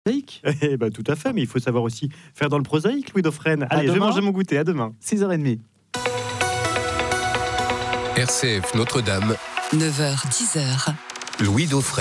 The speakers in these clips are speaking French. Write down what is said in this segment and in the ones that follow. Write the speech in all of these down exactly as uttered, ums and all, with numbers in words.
prosaïque. Eh ben, tout à fait, mais il faut savoir aussi faire dans le prosaïque, Louis Dauphren. Allez, je vais manger mon goûter, à demain. six heures trente. R C F Notre-Dame, neuf heures dix heures. Louis Dauphren.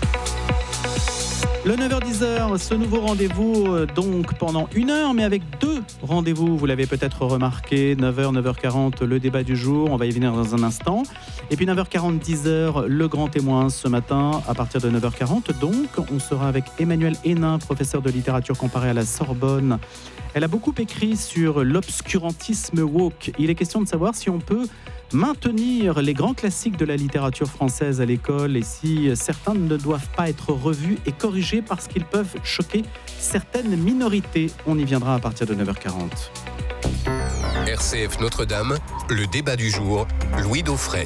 Le neuf heures dix, ce nouveau rendez-vous euh, donc pendant une heure, mais avec deux rendez-vous, vous l'avez peut-être remarqué, neuf heures, neuf heures quarante, le débat du jour, on va y venir dans un instant. Et puis neuf heures quarante, dix heures, le grand témoin ce matin, à partir de neuf heures quarante. Donc, on sera avec Emmanuelle Hénin, professeure de littérature comparée à la Sorbonne. Elle a beaucoup écrit sur l'obscurantisme woke. Il est question de savoir si on peut maintenir les grands classiques de la littérature française à l'école et si certains ne doivent pas être revus et corrigés parce qu'ils peuvent choquer certaines minorités. On y viendra à partir de neuf heures quarante. R C F Notre-Dame, le débat du jour, Louis Dauphren.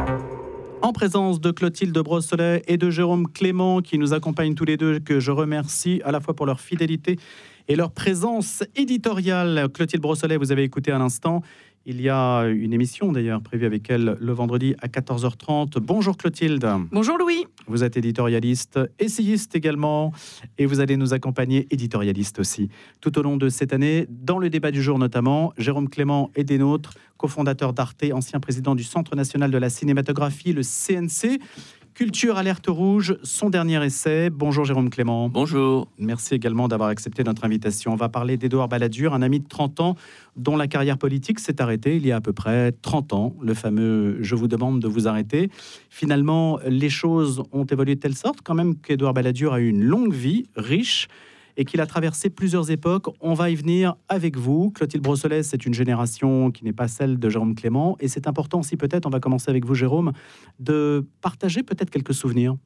En présence de Clotilde Brossolet et de Jérôme Clément qui nous accompagnent tous les deux, que je remercie à la fois pour leur fidélité et leur présence éditoriale. Clotilde Brossolet, vous avez écouté à l'instant. Il y a une émission d'ailleurs prévue avec elle le vendredi à quatorze heures trente. Bonjour Clotilde. Bonjour Louis. Vous êtes éditorialiste, essayiste également, et vous allez nous accompagner, éditorialiste aussi, tout au long de cette année, dans le débat du jour notamment. Jérôme Clément est des nôtres, cofondateur d'Arte, ancien président du Centre national de la cinématographie, le C N C. Culture Alerte Rouge, son dernier essai. Bonjour Jérôme Clément. Bonjour. Merci également d'avoir accepté notre invitation. On va parler d'Édouard Balladur, un ami de trente ans dont la carrière politique s'est arrêtée il y a à peu près trente ans. Le fameux « Je vous demande de vous arrêter ». Finalement, les choses ont évolué de telle sorte quand même qu'Édouard Balladur a eu une longue vie, riche, et qu'il a traversé plusieurs époques. On va y venir avec vous. Clotilde Brossolet, c'est une génération qui n'est pas celle de Jérôme Clément. Et c'est important aussi, peut-être, on va commencer avec vous, Jérôme, de partager peut-être quelques souvenirs.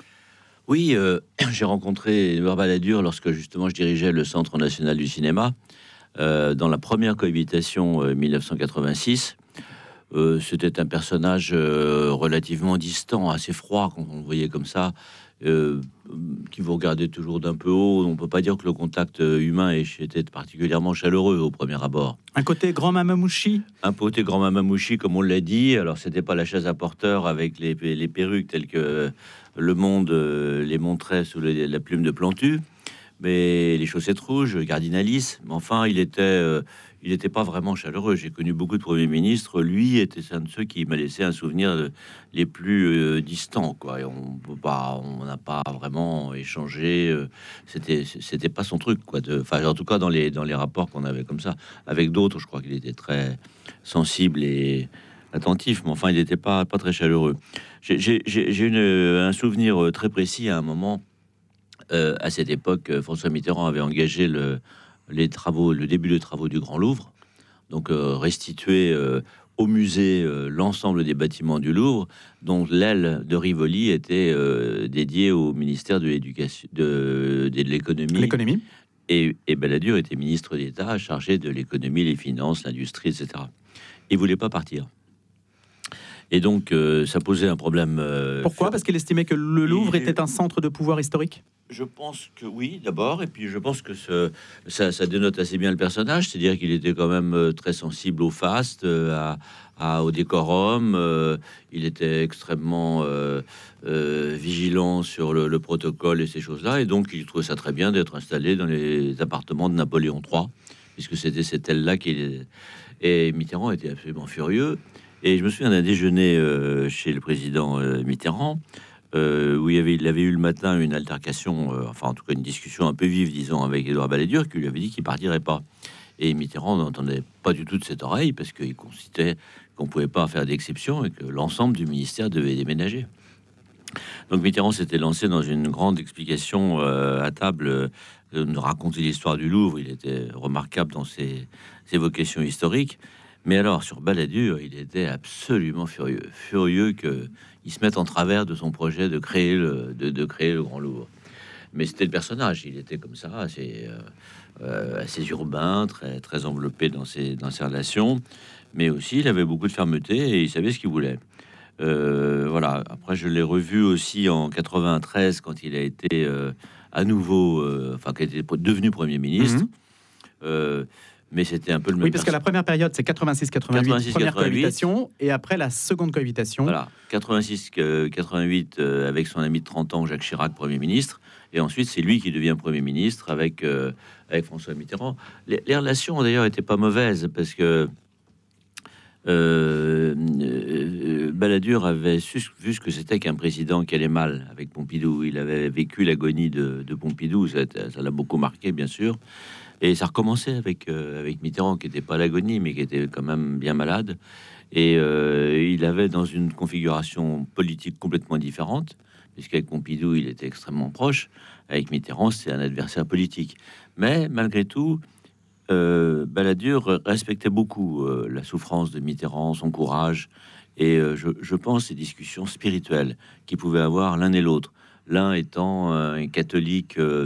Oui, euh, j'ai rencontré Édouard Balladur lorsque, justement, je dirigeais le Centre national du cinéma, euh, dans la première cohabitation euh, mille neuf cent quatre-vingt-six. Euh, c'était un personnage euh, relativement distant, assez froid, quand on le voyait comme ça, Euh, qui vous regardait toujours d'un peu haut. On peut pas dire que le contact humain était particulièrement chaleureux au premier abord. Un côté grand mamamouchi. Un côté grand mamamouchi, comme on l'a dit. Alors, c'était pas la chaise à porteur avec les, les perruques telles que Le Monde euh, les montrait sous le, la plume de Plantu, mais les chaussettes rouges, Cardinalis. Mais enfin, il était... Euh, il n'était pas vraiment chaleureux. J'ai connu beaucoup de premiers ministres. Lui était un de ceux qui m'a laissé un souvenir de, les plus euh, distants, quoi. Et on peut pas, on n'a pas vraiment échangé. Euh, c'était, c'était pas son truc, quoi. De, enfin, en tout cas dans les dans les rapports qu'on avait comme ça avec d'autres, je crois qu'il était très sensible et attentif. Mais enfin, il n'était pas pas très chaleureux. J'ai, j'ai, j'ai une, un souvenir très précis à un moment. Euh, à cette époque, François Mitterrand avait engagé le les travaux, le début des travaux du Grand Louvre, donc euh, restituer euh, au musée euh, l'ensemble des bâtiments du Louvre, dont l'aile de Rivoli était euh, dédiée au ministère de l'éducation, de, de l'économie. L'économie. Et, et Balladur était ministre d'État chargé de l'économie, les finances, l'industrie, et cetera. Il voulait pas partir. Et donc, euh, ça posait un problème. Euh, Pourquoi ? sur... Parce qu'il estimait que le Louvre Et... était un centre de pouvoir historique. Je pense que oui, d'abord, et puis je pense que ce, ça, ça dénote assez bien le personnage, c'est-à-dire qu'il était quand même euh, très sensible au faste, euh, à, à, au décorum, euh, il était extrêmement euh, euh, vigilant sur le, le protocole et ces choses-là, et donc il trouvait ça très bien d'être installé dans les appartements de Napoléon trois, puisque c'était cette aile-là qu'il... Et Mitterrand était absolument furieux, et je me souviens d'un déjeuner euh, chez le président euh, Mitterrand, Euh, où il, avait, il avait eu le matin une altercation, euh, enfin en tout cas une discussion un peu vive, disons, avec Édouard Balladur, qui lui avait dit qu'il partirait pas. Et Mitterrand n'entendait pas du tout de cette oreille, parce qu'il considérait qu'on pouvait pas faire d'exception et que l'ensemble du ministère devait déménager. Donc Mitterrand s'était lancé dans une grande explication euh, à table, euh, de raconter l'histoire du Louvre. Il était remarquable dans ses, ses vocations historiques. Mais alors, sur Balladur, il était absolument furieux. Furieux qu'il se mette en travers de son projet de créer le, de, de créer le Grand Louvre. Mais c'était le personnage. Il était comme ça, assez, euh, assez urbain, très, très enveloppé dans ses, dans ses relations. Mais aussi, il avait beaucoup de fermeté et il savait ce qu'il voulait. Euh, voilà. Après, je l'ai revu aussi en quatre-vingt-treize, quand il a été euh, à nouveau... Euh, enfin, qu'il était devenu Premier ministre. Mm-hmm. Euh, mais c'était un peu le même. Oui, parce que la première période, c'est quatre-vingt-six quatre-vingt-huit, première cohabitation, et après la seconde cohabitation. Voilà, quatre-vingt-six quatre-vingt-huit, euh, avec son ami de trente ans, Jacques Chirac, Premier ministre, Et ensuite, c'est lui qui devient Premier ministre avec, euh, avec François Mitterrand. Les, les relations, d'ailleurs, n'étaient pas mauvaises parce que euh, euh, Balladur avait su, vu ce que c'était qu'un président qui allait mal avec Pompidou. Il avait vécu l'agonie de, de Pompidou, ça, ça l'a beaucoup marqué, bien sûr. Et ça recommençait avec, euh, avec Mitterrand, qui n'était pas l'agonie, mais qui était quand même bien malade. Et euh, il avait dans une configuration politique complètement différente, puisqu'avec Pompidou, il était extrêmement proche. Avec Mitterrand, c'est un adversaire politique. Mais malgré tout, Euh, Balladur respectait beaucoup euh, la souffrance de Mitterrand, son courage, et euh, je, je pense ces discussions spirituelles qu'ils pouvaient avoir l'un et l'autre. L'un étant euh, un catholique euh,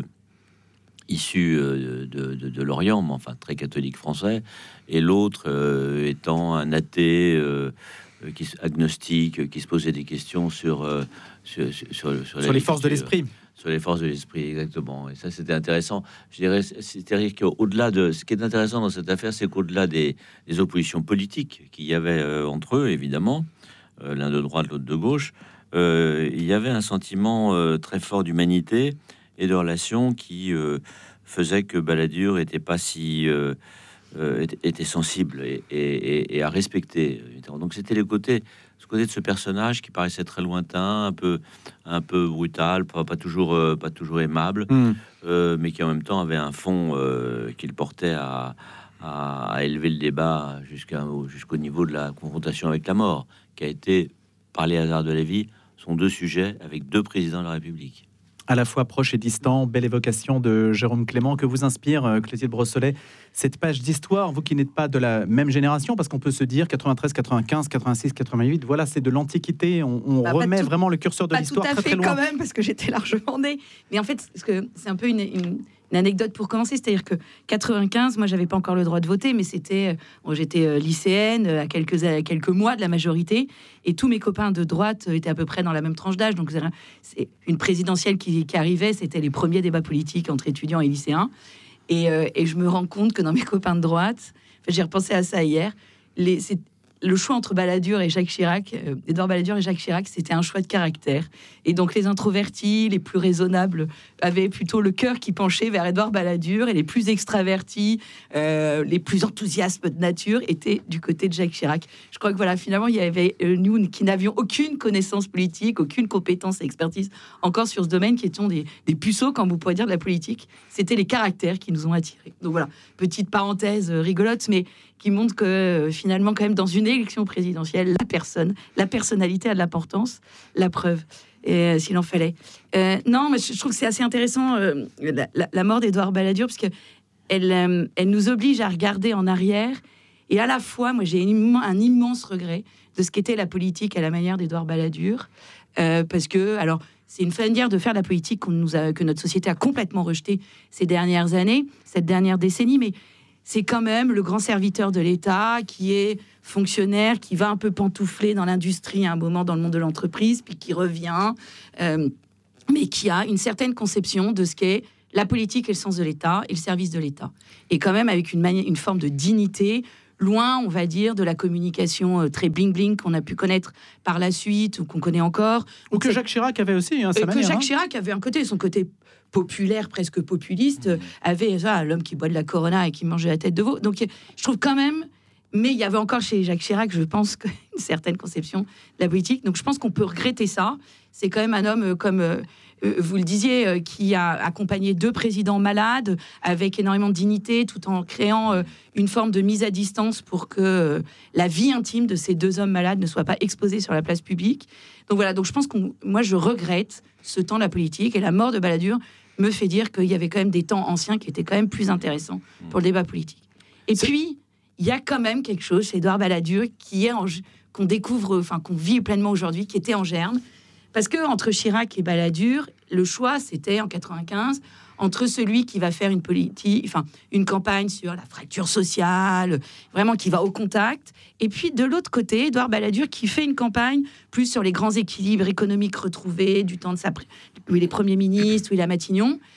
issu euh, de, de, de l'Orient, mais enfin très catholique français, et l'autre euh, étant un athée euh, qui agnostique, qui se posait des questions sur euh, sur, sur, sur, sur les forces de l'esprit. Sur les forces de l'esprit, exactement. Et ça, c'était intéressant. Je dirais, c'est-à-dire qu'au-delà de... Ce qui est intéressant dans cette affaire, c'est qu'au-delà des, des oppositions politiques qu'il y avait euh, entre eux, évidemment, euh, l'un de droite, l'autre de gauche, euh, il y avait un sentiment euh, très fort d'humanité et de relations qui euh, faisait que Balladur était pas si... Euh, euh, était, était sensible et, et, et à respecter. Donc, c'était les côtés... ce côté de ce personnage qui paraissait très lointain, un peu, un peu brutal, pas, pas toujours, euh, pas toujours aimable, mm. euh, mais qui en même temps avait un fond euh, qu'il portait à, à, à élever le débat jusqu'à, jusqu'au niveau de la confrontation avec la mort, qui a été, par les hasards de la vie, sont deux sujets avec deux présidents de la République. À la fois proche et distant, belle évocation de Jérôme Clément. Que vous inspire, Clotilde Brossolet, cette page d'histoire, vous qui n'êtes pas de la même génération, parce qu'on peut se dire quatre-vingt-treize, quatre-vingt-quinze, quatre-vingt-six, quatre-vingt-huit, voilà, c'est de l'Antiquité, on, on bah, remet tout, vraiment le curseur de l'histoire très très loin. Quand même, parce que j'étais largement née. Mais en fait, c'est un peu une... une... une anecdote pour commencer, c'est-à-dire que quatre-vingt-quinze, moi j'avais pas encore le droit de voter, mais c'était, bon, j'étais lycéenne à quelques à quelques mois de la majorité, et tous mes copains de droite étaient à peu près dans la même tranche d'âge. Donc c'est une présidentielle qui, qui arrivait, c'était les premiers débats politiques entre étudiants et lycéens, et, euh, et je me rends compte que dans mes copains de droite, enfin, j'ai repensé à ça hier, les c'est le choix entre Balladur et Jacques Chirac, euh, Édouard Balladur et Jacques Chirac, c'était un choix de caractère. Et donc les introvertis, les plus raisonnables, avaient plutôt le cœur qui penchait vers Édouard Balladur, et les plus extravertis, euh, les plus enthousiastes de nature, étaient du côté de Jacques Chirac. Je crois que voilà, finalement, il y avait euh, nous qui n'avions aucune connaissance politique, aucune compétence et expertise encore sur ce domaine, qui étions des, des puceaux, comme vous pourriez dire, de la politique. C'était les caractères qui nous ont attirés. Donc voilà, petite parenthèse euh, rigolote, mais qui montre que euh, finalement, quand même, dans une élection présidentielle, la personne, la personnalité a de l'importance, la preuve, et, euh, s'il en fallait. Euh, non, mais je, je trouve que c'est assez intéressant, euh, la, la, la mort d'Édouard Balladur, parce que elle, euh, elle nous oblige à regarder en arrière, et à la fois, moi, j'ai un, un immense regret de ce qu'était la politique à la manière d'Édouard Balladur, euh, parce que, alors, c'est une manière de faire de la politique qu'on nous a, que notre société a complètement rejetée ces dernières années, cette dernière décennie, mais c'est quand même le grand serviteur de l'État qui est fonctionnaire, qui va un peu pantoufler dans l'industrie à un moment dans le monde de l'entreprise, puis qui revient, euh, mais qui a une certaine conception de ce qu'est la politique et le sens de l'État et le service de l'État. Et quand même avec une, mani- une forme de dignité, loin, on va dire, de la communication euh, très bling-bling qu'on a pu connaître par la suite, ou qu'on connaît encore. Ou que Jacques Chirac avait aussi, hein, sa que manière, Jacques hein. Chirac avait un côté, son côté populaire, presque populiste, mmh. avait ça, l'homme qui boit de la Corona et qui mange de la tête de veau. Donc, je trouve quand même... Mais il y avait encore chez Jacques Chirac, je pense, une certaine conception de la politique. Donc, je pense qu'on peut regretter ça. C'est quand même un homme, comme euh, vous le disiez, euh, qui a accompagné deux présidents malades, avec énormément de dignité, tout en créant euh, une forme de mise à distance pour que euh, la vie intime de ces deux hommes malades ne soit pas exposée sur la place publique. Donc, voilà. Donc, je pense qu'on... Moi, je regrette ce temps de la politique. Et la mort de Balladur me fait dire qu'il y avait quand même des temps anciens qui étaient quand même plus intéressants pour le débat politique. Et C'est... puis... il y a quand même quelque chose chez Édouard Balladur qui est en, qu'on découvre, enfin qu'on vit pleinement aujourd'hui, qui était en germe, parce que entre Chirac et Balladur, le choix c'était en quatre-vingt-quinze entre celui qui va faire une politique, enfin une campagne sur la fracture sociale, vraiment qui va au contact, et puis de l'autre côté, Édouard Balladur qui fait une campagne plus sur les grands équilibres économiques retrouvés du temps de sa, où il est Premier ministre, où il a Matignon.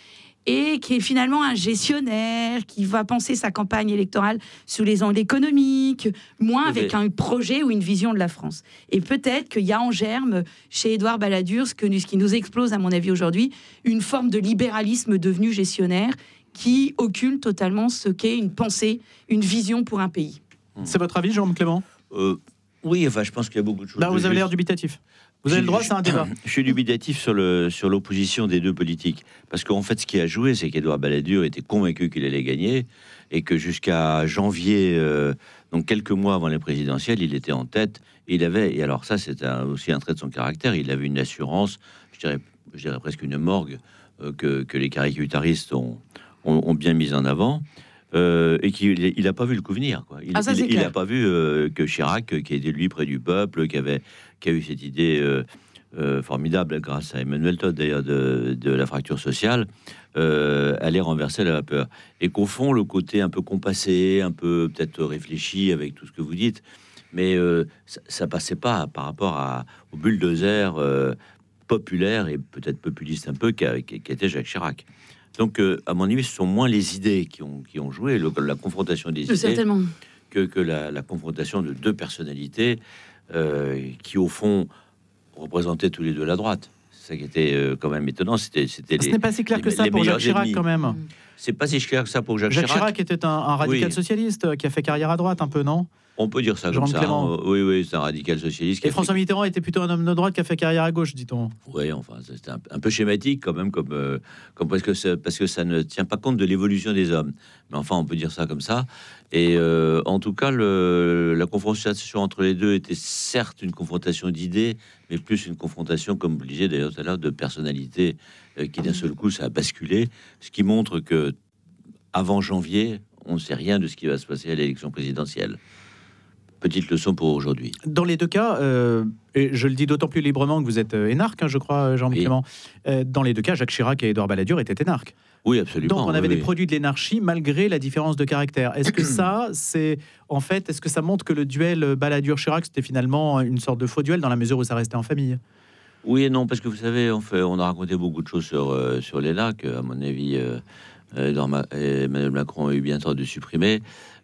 et qui est finalement un gestionnaire, qui va penser sa campagne électorale sous les angles économiques, moins Oui, avec mais- un projet ou une vision de la France. Et peut-être qu'il y a en germe, chez Édouard Balladur, ce, que, ce qui nous explose, à mon avis, aujourd'hui, une forme de libéralisme devenu gestionnaire qui occulte totalement ce qu'est une pensée, une vision pour un pays. C'est votre avis, Jérôme Clément? Euh, oui, enfin, je pense qu'il y a beaucoup de choses. Là, vous de avez l'air juste. dubitatif. Vous Je- avez le droit, je- c'est un débat. Je suis dubitatif sur le sur l'opposition des deux politiques, parce qu'en fait, ce qui a joué, c'est qu'Édouard Balladur était convaincu qu'il allait gagner, et que jusqu'à janvier, euh, donc quelques mois avant les présidentielles, il était en tête. Et il avait, et alors ça, c'est un- aussi un trait de son caractère. Il avait une assurance, je dirais, je dirais presque une morgue, euh, que que les caricaturistes ont ont, ont bien mise en avant. Euh, et qu'il il a pas vu le coup venir, quoi. Il, Ah, ça, il- c'est il clair. a pas vu euh, que Chirac, euh, qui était lui près du peuple, qui avait qui a eu cette idée euh, euh, formidable grâce à Emmanuel Todd d'ailleurs de, de la fracture sociale, euh, allait renverser la vapeur. Et qu'au fond, le côté un peu compassé, un peu peut-être réfléchi avec tout ce que vous dites, mais euh, ça, ça passait pas par rapport à, au bulldozer euh, populaire et peut-être populiste un peu qu'a- qu'a- qu'était Jacques Chirac. Donc, euh, à mon avis, ce sont moins les idées qui ont, qui ont joué, le- la confrontation des idées, Certainement. que, que la, la confrontation de deux personnalités euh, qui, au fond, représentaient tous les deux la droite. C'est ça qui était euh, quand même étonnant. C'était, c'était Ce les- n'est pas si clair les- que ça les pour Jacques meilleurs Chirac, ennemis. quand même. C'est pas si clair que ça pour Jacques, Jacques Chirac. Chirac était un, un radical Oui. socialiste euh, qui a fait carrière à droite, un peu, non? On peut dire ça Jérôme comme ça. Clément. hein. Oui, oui, c'est un radical socialiste. qui Et a François fait- Mitterrand était plutôt un homme de droite qui a fait carrière à gauche, dit-on. Oui, enfin, c'est un, un peu schématique quand même, comme, euh, comme parce, que ça, parce que ça ne tient pas compte de l'évolution des hommes. Mais enfin, on peut dire ça comme ça. Et euh, en tout cas, le, la confrontation entre les deux était certes une confrontation d'idées, mais plus une confrontation, comme vous le disiez d'ailleurs tout à l'heure, de personnalités euh, qui d'un seul coup, ça a basculé. Ce qui montre que avant janvier, on ne sait rien de ce qui va se passer à l'élection présidentielle. Petite leçon pour aujourd'hui. Dans les deux cas, euh, et je le dis d'autant plus librement que vous êtes euh, énarque, hein, je crois, Jean Oui. Clément. Euh, dans les deux cas, Jacques Chirac et Édouard Balladur étaient énarques. Oui, absolument. Donc on avait oui, des oui. produits de l'énarchie malgré la différence de caractère. Est-ce que ça, c'est en fait, est-ce que ça montre que le duel Balladur-Chirac c'était finalement une sorte de faux duel dans la mesure où ça restait en famille? Oui et non, parce que vous savez, on, fait, on a raconté beaucoup de choses sur, euh, sur les lacs, à mon avis, euh, euh, dans ma, Emmanuel Macron a eu bien tort de supprimer.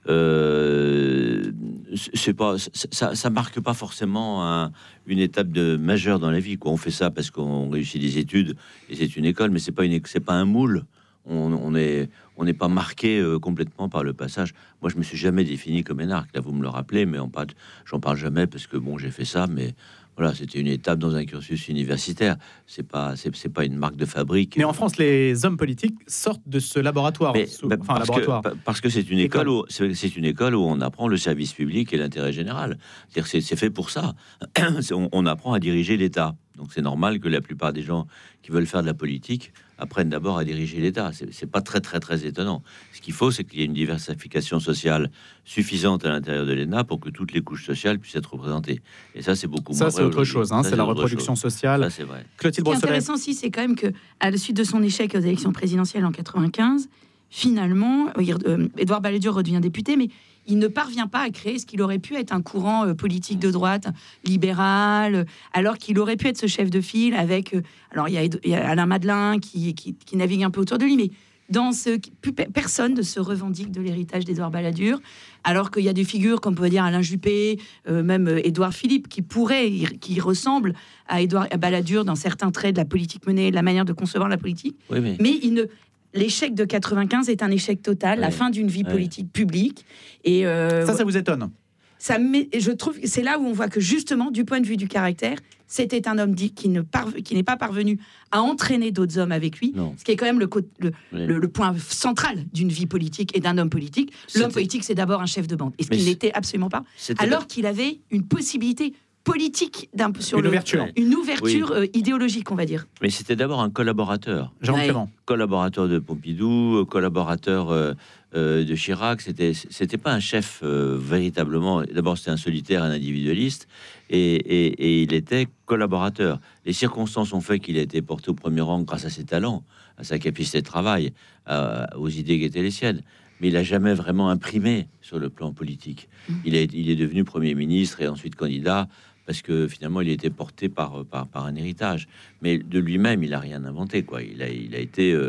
Euh, c'est pas, ça, ça marque pas forcément un, une étape de majeure dans la vie, quoi. On fait ça parce qu'on réussit des études et c'est une école, mais c'est pas une, c'est pas un moule. On, on est, on n'est pas marqué euh, complètement par le passage. Moi, je me suis jamais défini comme énarque. Là, vous me le rappelez, mais on parle, j'en parle jamais parce que bon, j'ai fait ça, mais voilà, c'était une étape dans un cursus universitaire. C'est pas, c'est, c'est pas une marque de fabrique. Mais en France, les hommes politiques sortent de ce laboratoire. Mais, sous- bah, enfin, parce, laboratoire. que, pa- parce que c'est une École. école où c'est, c'est une école où on apprend le service public et l'intérêt général. C'est-à-dire que c'est, c'est fait pour ça. C'est- on, on apprend à diriger l'État. Donc c'est normal que la plupart des gens qui veulent faire de la politique apprennent d'abord à diriger l'État. C'est, c'est pas très très très étonnant. Ce qu'il faut, c'est qu'il y ait une diversification sociale suffisante à l'intérieur de l'E N A pour que toutes les couches sociales puissent être représentées. Et ça, c'est beaucoup Ça, moins c'est vrai autre aujourd'hui. chose. Hein, Ça, c'est la autre reproduction chose. sociale. Ça, c'est vrai. Clotilde Ce qui est Brossolet. intéressant aussi, c'est quand même que à la suite de son échec aux élections présidentielles en quatre-vingt-quinze, finalement, euh, Édouard Balladur redevient député, mais il ne parvient pas à créer ce qu'il aurait pu être un courant euh, politique de droite, libéral, euh, alors qu'il aurait pu être ce chef de file avec... euh, alors, il y, a Ed- il y a Alain Madelin qui, qui, qui navigue un peu autour de lui, mais dans ce... Plus, personne ne se revendique de l'héritage d'Édouard Balladur, alors qu'il y a des figures, comme on peut dire Alain Juppé, euh, même euh, Édouard Philippe, qui pourrait, qui ressemble à Édouard Balladur dans certains traits de la politique menée, de la manière de concevoir la politique, Oui, mais mais il ne... L'échec de quatre-vingt-quinze est un échec total, la Ouais. fin d'une vie Ouais. politique publique. Et euh, Ça, ça vous étonne? ça met- je trouve que c'est là où on voit que justement, du point de vue du caractère, c'était un homme dit qui ne parve- qui n'est pas parvenu à entraîner d'autres hommes avec lui, non. ce qui est quand même le, co- le, Oui. le- le point central d'une vie politique et d'un homme politique. L'homme C'était- politique, c'est d'abord un chef de bande, et ce Mais qu'il c'est- n'était absolument pas, C'était alors qu'il avait une possibilité politique d'un sur Une le- ouverture. une ouverture euh, idéologique, on va dire. Mais c'était d'abord un collaborateur. Jérôme Ouais. Clément. collaborateur de Pompidou, euh, collaborateur euh, euh, de Chirac. C'était, c'était pas un chef euh, véritablement. D'abord, c'était un solitaire, un individualiste, et, et- et il était collaborateur. Les circonstances ont fait qu'il a été porté au premier rang grâce à ses talents, à sa capacité de travail, à- aux idées qui étaient les siennes. Mais il a jamais vraiment imprimé sur le plan politique. Il est, il est devenu Premier ministre et ensuite candidat parce que finalement il a été porté par, par, par un héritage. Mais de lui-même, il a rien inventé, quoi. Il a, il a été euh,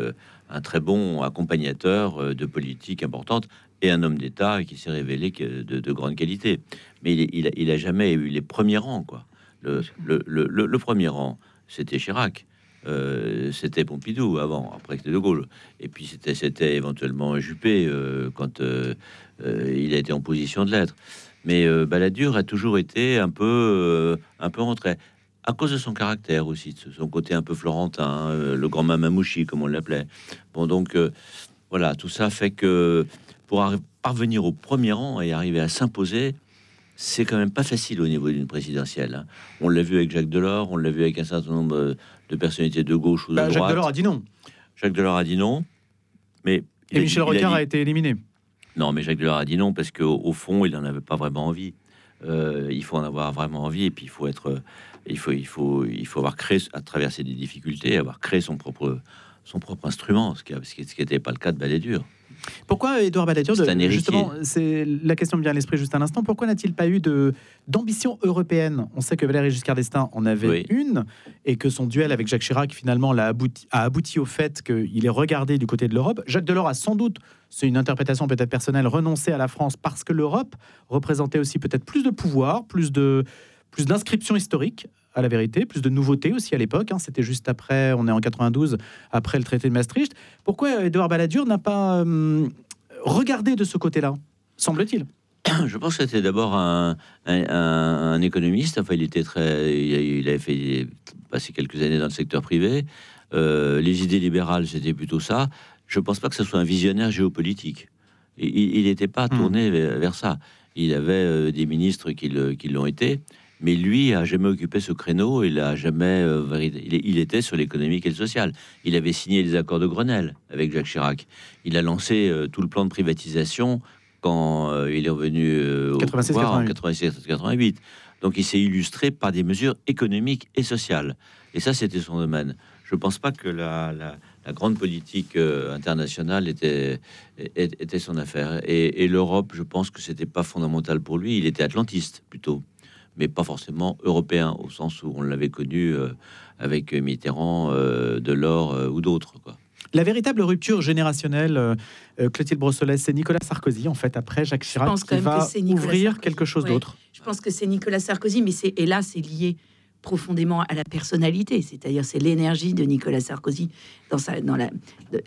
un très bon accompagnateur de politique importante et un homme d'État qui s'est révélé de, de grande qualité. Mais il, il, il a jamais eu les premiers rangs, quoi. Le, le, le, le, le premier rang, c'était Chirac. Euh, c'était Pompidou avant, après c'était De Gaulle. Et puis c'était, c'était éventuellement Juppé euh, quand euh, euh, il a été en position de l'être. Mais euh, Balladur a toujours été un peu, euh, un peu rentré, à cause de son caractère aussi, de son côté un peu florentin, euh, le grand mamamouchi comme on l'appelait. Bon, donc euh, voilà, tout ça fait que pour arri- parvenir au premier rang et arriver à s'imposer, c'est quand même pas facile au niveau d'une présidentielle. Hein. On l'a vu avec Jacques Delors, on l'a vu avec un certain nombre de personnalités de gauche ou de bah, droite. Jacques Delors a dit non. Jacques Delors a dit non, mais et Michel a, Rocard a, a été éliminé. Non, mais Jacques Delors a dit non parce qu'au au fond, il n'en avait pas vraiment envie. Euh, il faut en avoir vraiment envie et puis il faut être, il faut, il faut, il faut avoir créé, à traverser des difficultés, avoir créé son propre, son propre instrument, ce qui n'était pas le cas de Balladur. Pourquoi Édouard Balladur, c'est justement, c'est la question me vient à l'esprit juste un instant, pourquoi n'a-t-il pas eu de, d'ambition européenne? On sait que Valéry Giscard d'Estaing en avait oui. une, et que son duel avec Jacques Chirac, finalement, l'a abouti, a abouti au fait qu'il est regardé du côté de l'Europe. Jacques Delors a sans doute, c'est une interprétation peut-être personnelle, renoncé à la France parce que l'Europe représentait aussi peut-être plus de pouvoir, plus, de, plus d'inscriptions historiques, à la vérité, plus de nouveautés aussi à l'époque. Hein, c'était juste après, on est en quatre-vingt-douze, après le traité de Maastricht. Pourquoi Édouard Balladur n'a pas euh, regardé de ce côté-là, semble-t-il? Je pense que c'était d'abord un, un, un, un économiste. Enfin, il était très, il avait fait passer quelques années dans le secteur privé. Euh, les idées libérales, c'était plutôt ça. Je pense pas que ce soit un visionnaire géopolitique. Il n'était pas tourné mmh. vers, vers ça. Il avait euh, des ministres qui, le, qui l'ont été. Mais lui a jamais occupé ce créneau. Il a jamais, euh, il, il était sur l'économique et le social. Il avait signé les accords de Grenelle avec Jacques Chirac. Il a lancé euh, tout le plan de privatisation quand euh, il est revenu euh, au pouvoir en quatre-vingt-six quatre-vingt-huit. Donc il s'est illustré par des mesures économiques et sociales. Et ça, c'était son domaine. Je pense pas que la, la, la grande politique euh, internationale était, était son affaire. Et, et l'Europe, je pense que c'était pas fondamental pour lui. Il était atlantiste plutôt, mais pas forcément européen, au sens où on l'avait connu euh, avec Mitterrand, euh, Delors euh, ou d'autres, quoi. La véritable rupture générationnelle, euh, Clotilde Brossolès, c'est Nicolas Sarkozy, en fait, après Jacques Chirac, qui va ouvrir Sarkozy. quelque chose ouais. d'autre. Je pense que c'est Nicolas Sarkozy, mais c'est, et là, c'est lié profondément à la personnalité, c'est-à-dire c'est l'énergie de Nicolas Sarkozy dans sa... Dans la, de,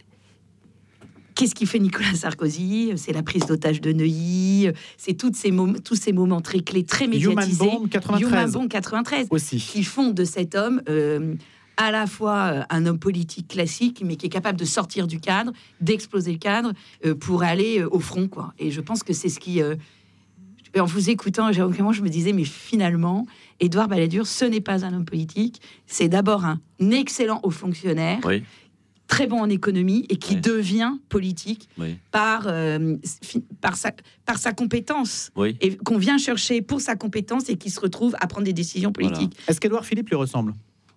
Qu'est-ce qui fait Nicolas Sarkozy? C'est la prise d'otage de Neuilly, c'est toutes ces mom- tous ces moments très clés, très médiatisés. Human Bomb quatre-vingt-treize, Human Bomb quatre-vingt-treize aussi, qui font de cet homme euh, à la fois un homme politique classique, mais qui est capable de sortir du cadre, d'exploser le cadre euh, pour aller euh, au front, quoi. Et je pense que c'est ce qui... Euh, en vous écoutant, à aucun moment je me disais, mais finalement, Édouard Balladur, ce n'est pas un homme politique, c'est d'abord un excellent haut fonctionnaire, oui. très bon en économie et qui oui. devient politique oui. par, euh, par, sa, par sa compétence oui. et qu'on vient chercher pour sa compétence et qui se retrouve à prendre des décisions politiques. Voilà. Est-ce qu'Édouard Philippe lui ressemble?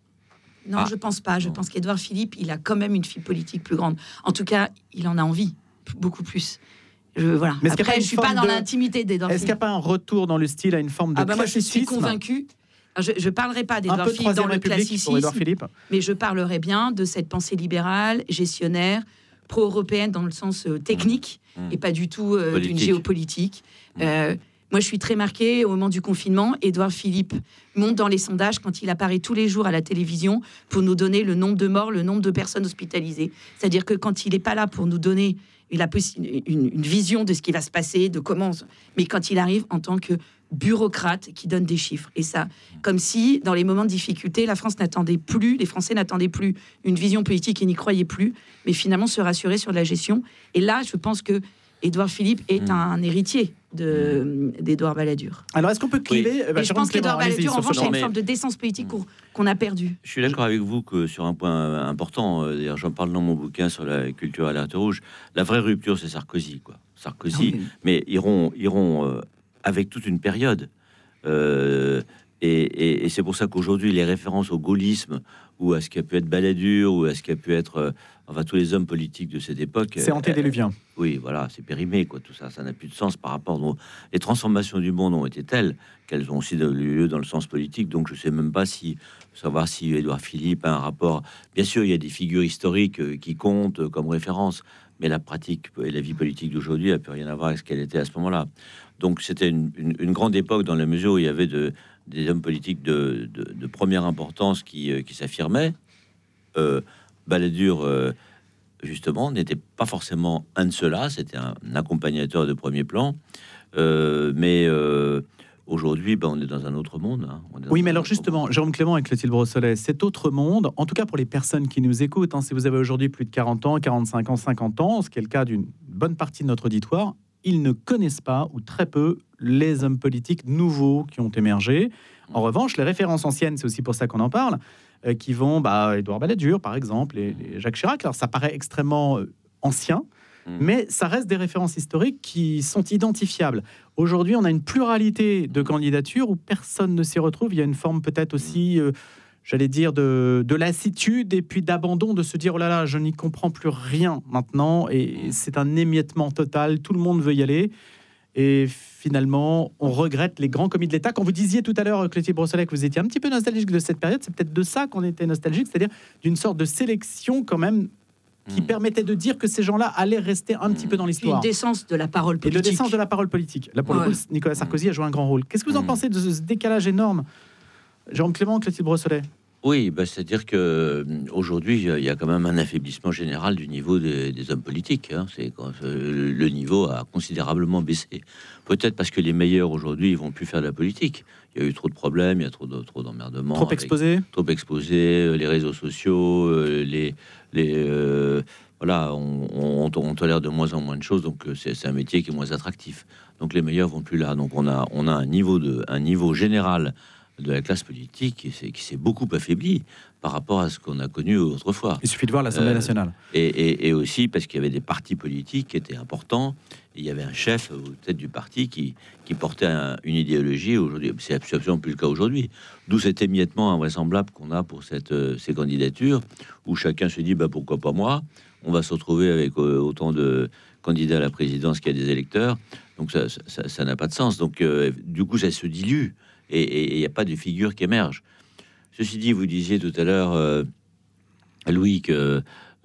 Non, ah. je pense pas. Je non. pense qu'Édouard Philippe, il a quand même une fille politique plus grande. En tout cas, il en a envie, beaucoup plus. Je, voilà. Mais après, je suis pas dans de... l'intimité d'Édouard Est-ce Philippe. qu'il n'y a pas un retour dans le style à une forme de ah bah classicisme? Moi, je suis convaincue. Je ne parlerai pas d'Édouard Philippe dans le classicisme, mais je parlerai bien de cette pensée libérale, gestionnaire, pro-européenne dans le sens euh, technique mmh. et pas du tout euh, d'une géopolitique. Mmh. Euh, moi, je suis très marquée au moment du confinement. Édouard Philippe monte dans les sondages quand il apparaît tous les jours à la télévision pour nous donner le nombre de morts, le nombre de personnes hospitalisées. C'est-à-dire que quand il n'est pas là pour nous donner une, une, une vision de ce qui va se passer, de comment... Mais quand il arrive en tant que bureaucrate qui donne des chiffres. Et ça, comme si, dans les moments de difficulté, la France n'attendait plus, les Français n'attendaient plus une vision politique et n'y croyaient plus, mais finalement se rassurer sur la gestion. Et là, je pense que Édouard Philippe est mmh. un héritier de, d'Édouard Balladur. Alors, est-ce qu'on peut cliver oui. bah, je pense qu'Édouard Balladur, en revanche, a une forme de décence politique mmh. qu'on a perdue. Je suis d'accord avec vous que sur un point important, euh, d'ailleurs, j'en parle dans mon bouquin sur la culture alerte rouge, la vraie rupture, c'est Sarkozy, quoi. Sarkozy, ah oui. mais iront, iront euh, avec toute une période. Euh, Et, et, et c'est pour ça qu'aujourd'hui, les références au gaullisme ou à ce qui a pu être Balladur ou à ce qui a pu être, euh, enfin, tous les hommes politiques de cette époque, c'est antédéluvien. Euh, oui, voilà, c'est périmé, quoi. Tout ça, ça n'a plus de sens par rapport. Aux... Les transformations du monde ont été telles qu'elles ont aussi eu lieu dans le sens politique. Donc, je sais même pas si savoir si Édouard Philippe a un rapport. Bien sûr, il y a des figures historiques euh, qui comptent euh, comme référence, mais la pratique et la vie politique d'aujourd'hui n'a plus rien à voir avec ce qu'elle était à ce moment-là. Donc, c'était une, une, une grande époque dans la mesure où il y avait de des hommes politiques de, de, de première importance qui, euh, qui s'affirmaient. Euh, Balladur, euh, justement, n'était pas forcément un de ceux-là, c'était un, un accompagnateur de premier plan. Euh, mais euh, aujourd'hui, ben, on est dans un autre monde. Hein. On est oui, mais alors justement, monde. Jérôme Clément et Clotilde Brossolet, cet autre monde, en tout cas pour les personnes qui nous écoutent, hein, si vous avez aujourd'hui plus de quarante ans, quarante-cinq ans, cinquante ans, ce qui est le cas d'une bonne partie de notre auditoire, ils ne connaissent pas, ou très peu, les hommes politiques nouveaux qui ont émergé. En revanche, les références anciennes, c'est aussi pour ça qu'on en parle, euh, qui vont, bah, Édouard Balladur, par exemple, et, et Jacques Chirac. Alors, ça paraît extrêmement euh, ancien, mmh. mais ça reste des références historiques qui sont identifiables. Aujourd'hui, on a une pluralité de candidatures où personne ne s'y retrouve. Il y a une forme peut-être aussi... Euh, j'allais dire, de, de lassitude et puis d'abandon, de se dire, oh là là, je n'y comprends plus rien maintenant, et c'est un émiettement total, tout le monde veut y aller, et finalement, on regrette les grands commis de l'État. Quand vous disiez tout à l'heure, Clotilde Brossolet, que vous étiez un petit peu nostalgique de cette période, c'est peut-être de ça qu'on était nostalgique, c'est-à-dire d'une sorte de sélection quand même, qui mmh. permettait de dire que ces gens-là allaient rester un petit peu dans l'histoire. Une décence de la parole politique. Et le décence de la parole politique. Là, pour ouais. le coup, Nicolas Sarkozy a joué un grand rôle. Qu'est-ce que vous en mmh. pensez de ce décalage énorme, Jérôme Clément, Clotilde Brossolet? Oui, bah, c'est-à-dire que aujourd'hui, il y a quand même un affaiblissement général du niveau des, des hommes politiques. Hein. C'est quand, euh, le niveau a considérablement baissé. Peut-être parce que les meilleurs aujourd'hui, ils vont plus faire de la politique. Il y a eu trop de problèmes, il y a trop de, trop d'emmerdements. Trop exposé. Trop exposé. Les réseaux sociaux, les, les euh, voilà, on, on, on tolère de moins en moins de choses. Donc c'est, c'est un métier qui est moins attractif. Donc les meilleurs vont plus là. Donc on a, on a un niveau de, un niveau général de la classe politique qui s'est, qui s'est beaucoup affaibli par rapport à ce qu'on a connu autrefois. Il suffit de voir l'Assemblée euh, nationale. Et, et, et aussi parce qu'il y avait des partis politiques qui étaient importants. Et il y avait un chef aux têtes du parti qui, qui portait un, une idéologie. Aujourd'hui, c'est absolument plus le cas aujourd'hui. D'où cet émiettement invraisemblable qu'on a pour cette, euh, ces candidatures, où chacun se dit bah, pourquoi pas moi. On va se retrouver avec euh, autant de candidats à la présidence qu'il y a des électeurs. Donc ça, ça, ça n'a pas de sens. Donc euh, du coup, ça se dilue. Et il n'y a pas de figure qui émerge. Ceci dit, vous disiez tout à l'heure, euh, Louis, que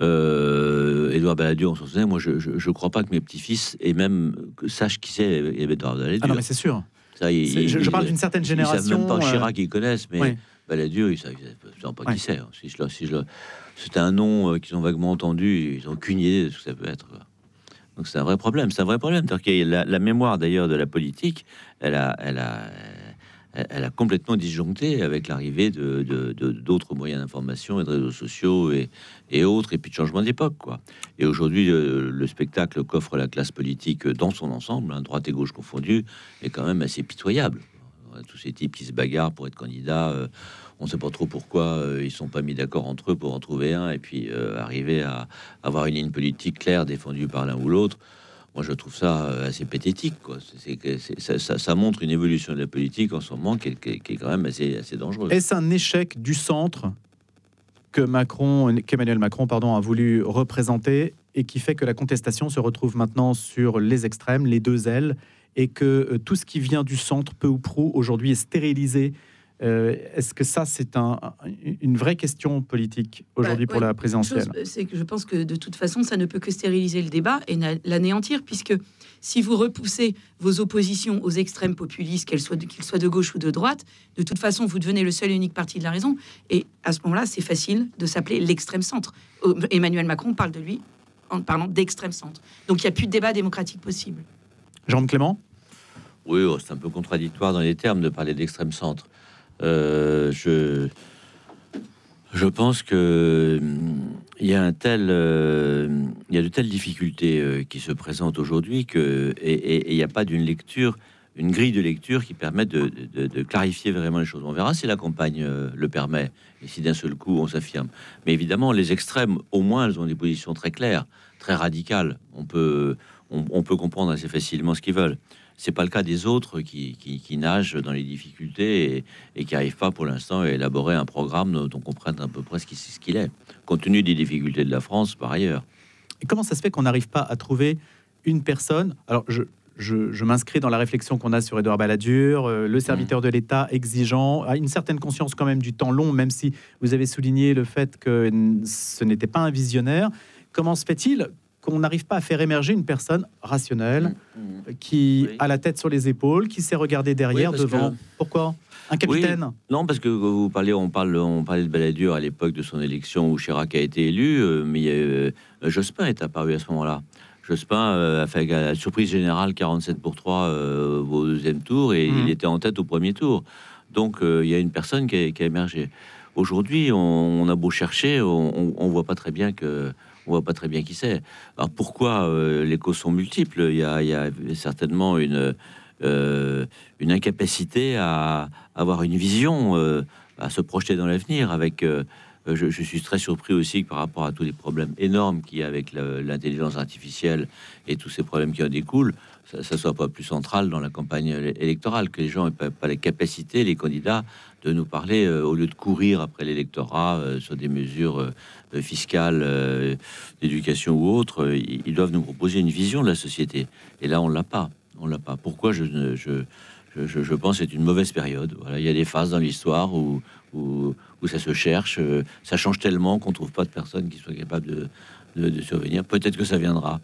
euh, Édouard Balladur, on s'en souvenait. Moi, je ne crois pas que mes petits-fils et même que sachent qui c'est Édouard Balladur. Ah non, mais c'est sûr. Ça, il, c'est, je, je parle d'une certaine génération. Ils savent même pas euh... Chirac, ils connaissent, mais oui. Balladur, ils ne savent, savent pas qui oui. c'est. Si je, si je, c'est un nom euh, qu'ils ont vaguement entendu, ils n'ont aucune idée de ce que ça peut être. Quoi. Donc c'est un vrai problème. C'est un vrai problème. La, la mémoire, d'ailleurs, de la politique, elle a... Elle a elle a complètement disjoncté avec l'arrivée de, de, de, d'autres moyens d'information et de réseaux sociaux et, et autres, et puis de changement d'époque, quoi. Et aujourd'hui, le, le spectacle qu'offre la classe politique dans son ensemble, hein, droite et gauche confondues, est quand même assez pitoyable. Tous ces types qui se bagarrent pour être candidats, euh, on ne sait pas trop pourquoi euh, ils sont pas mis d'accord entre eux pour en trouver un, et puis euh, arriver à avoir une ligne politique claire défendue par l'un ou l'autre. Moi, je trouve ça assez pathétique, quoi. C'est, c'est, c'est, ça, ça, ça montre une évolution de la politique en ce moment qui est, qui est, qui est quand même assez, assez dangereuse. Est-ce un échec du centre que Macron, qu'Emmanuel Macron, pardon, a voulu représenter et qui fait que la contestation se retrouve maintenant sur les extrêmes, les deux ailes, et que euh, tout ce qui vient du centre, peu ou prou, aujourd'hui est stérilisé? Euh, est-ce que ça, c'est un, une vraie question politique aujourd'hui bah, pour ouais, la présidentielle? Chose, c'est que je pense que de toute façon, ça ne peut que stériliser le débat et l'anéantir, puisque si vous repoussez vos oppositions aux extrêmes populistes, qu'elles soient de, qu'ils soient de gauche ou de droite, de toute façon, vous devenez le seul et unique parti de la raison. Et à ce moment-là, c'est facile de s'appeler l'extrême centre. Emmanuel Macron parle de lui en parlant d'extrême centre. Donc, il n'y a plus de débat démocratique possible. Jérôme Clément? Oui, oh, c'est un peu contradictoire dans les termes de parler d'extrême centre. Euh, je, je pense que il y a un tel, euh, il y a de telles difficultés euh, qui se présentent aujourd'hui que et il n'y a pas d'une lecture une grille de lecture qui permette de, de, de clarifier vraiment les choses. On verra si la campagne euh, le permet et si d'un seul coup on s'affirme. Mais évidemment, les extrêmes, au moins, elles ont des positions très claires, très radicales. On peut, on, on peut comprendre assez facilement ce qu'ils veulent. C'est pas le cas des autres qui, qui, qui nagent dans les difficultés et, et qui n'arrivent pas pour l'instant à élaborer un programme dont on comprenne à peu près ce qu'il, ce qu'il est, compte tenu des difficultés de la France par ailleurs. Et comment ça se fait qu'on n'arrive pas à trouver une personne? Alors, je, je, je m'inscris dans la réflexion qu'on a sur Édouard Balladur, euh, le serviteur mmh. de l'État exigeant, a une certaine conscience quand même du temps long, même si vous avez souligné le fait que ce n'était pas un visionnaire. Comment se fait-il qu'on n'arrive pas à faire émerger une personne rationnelle, mmh. qui oui. a la tête sur les épaules, qui sait regarder derrière, oui, devant que... Pourquoi un capitaine? Oui. Non, parce que vous parlez, on parle, on parlait de Balladur à l'époque de son élection où Chirac a été élu, euh, mais euh, Jospin est apparu à ce moment-là. Jospin euh, a fait à la surprise générale quarante-sept pour trois euh, au deuxième tour et mmh. il était en tête au premier tour. Donc euh, il y a une personne qui a, qui a émergé. Aujourd'hui, on, on a beau chercher, on, on voit pas très bien que. On voit pas très bien qui c'est. Alors pourquoi euh, les causes sont multiples? Il y a, il y a certainement une, euh, une incapacité à avoir une vision, euh, à se projeter dans l'avenir. Avec, euh, je, je suis très surpris aussi que par rapport à tous les problèmes énormes qu'il y a avec le, l'intelligence artificielle et tous ces problèmes qui en découlent, ça, ça soit pas plus central dans la campagne électorale, que les gens n'aient pas, pas les capacités, les candidats, de nous parler, euh, au lieu de courir après l'électorat euh, sur des mesures euh, fiscales, euh, d'éducation ou autres, euh, ils doivent nous proposer une vision de la société. Et là, on l'a pas. On l'a pas. Pourquoi je, je, je, je pense que c'est une mauvaise période. Voilà, il y a des phases dans l'histoire où, où, où ça se cherche. Euh, ça change tellement qu'on trouve pas de personnes qui soient capables de De, de survenir. Peut-être que ça viendra.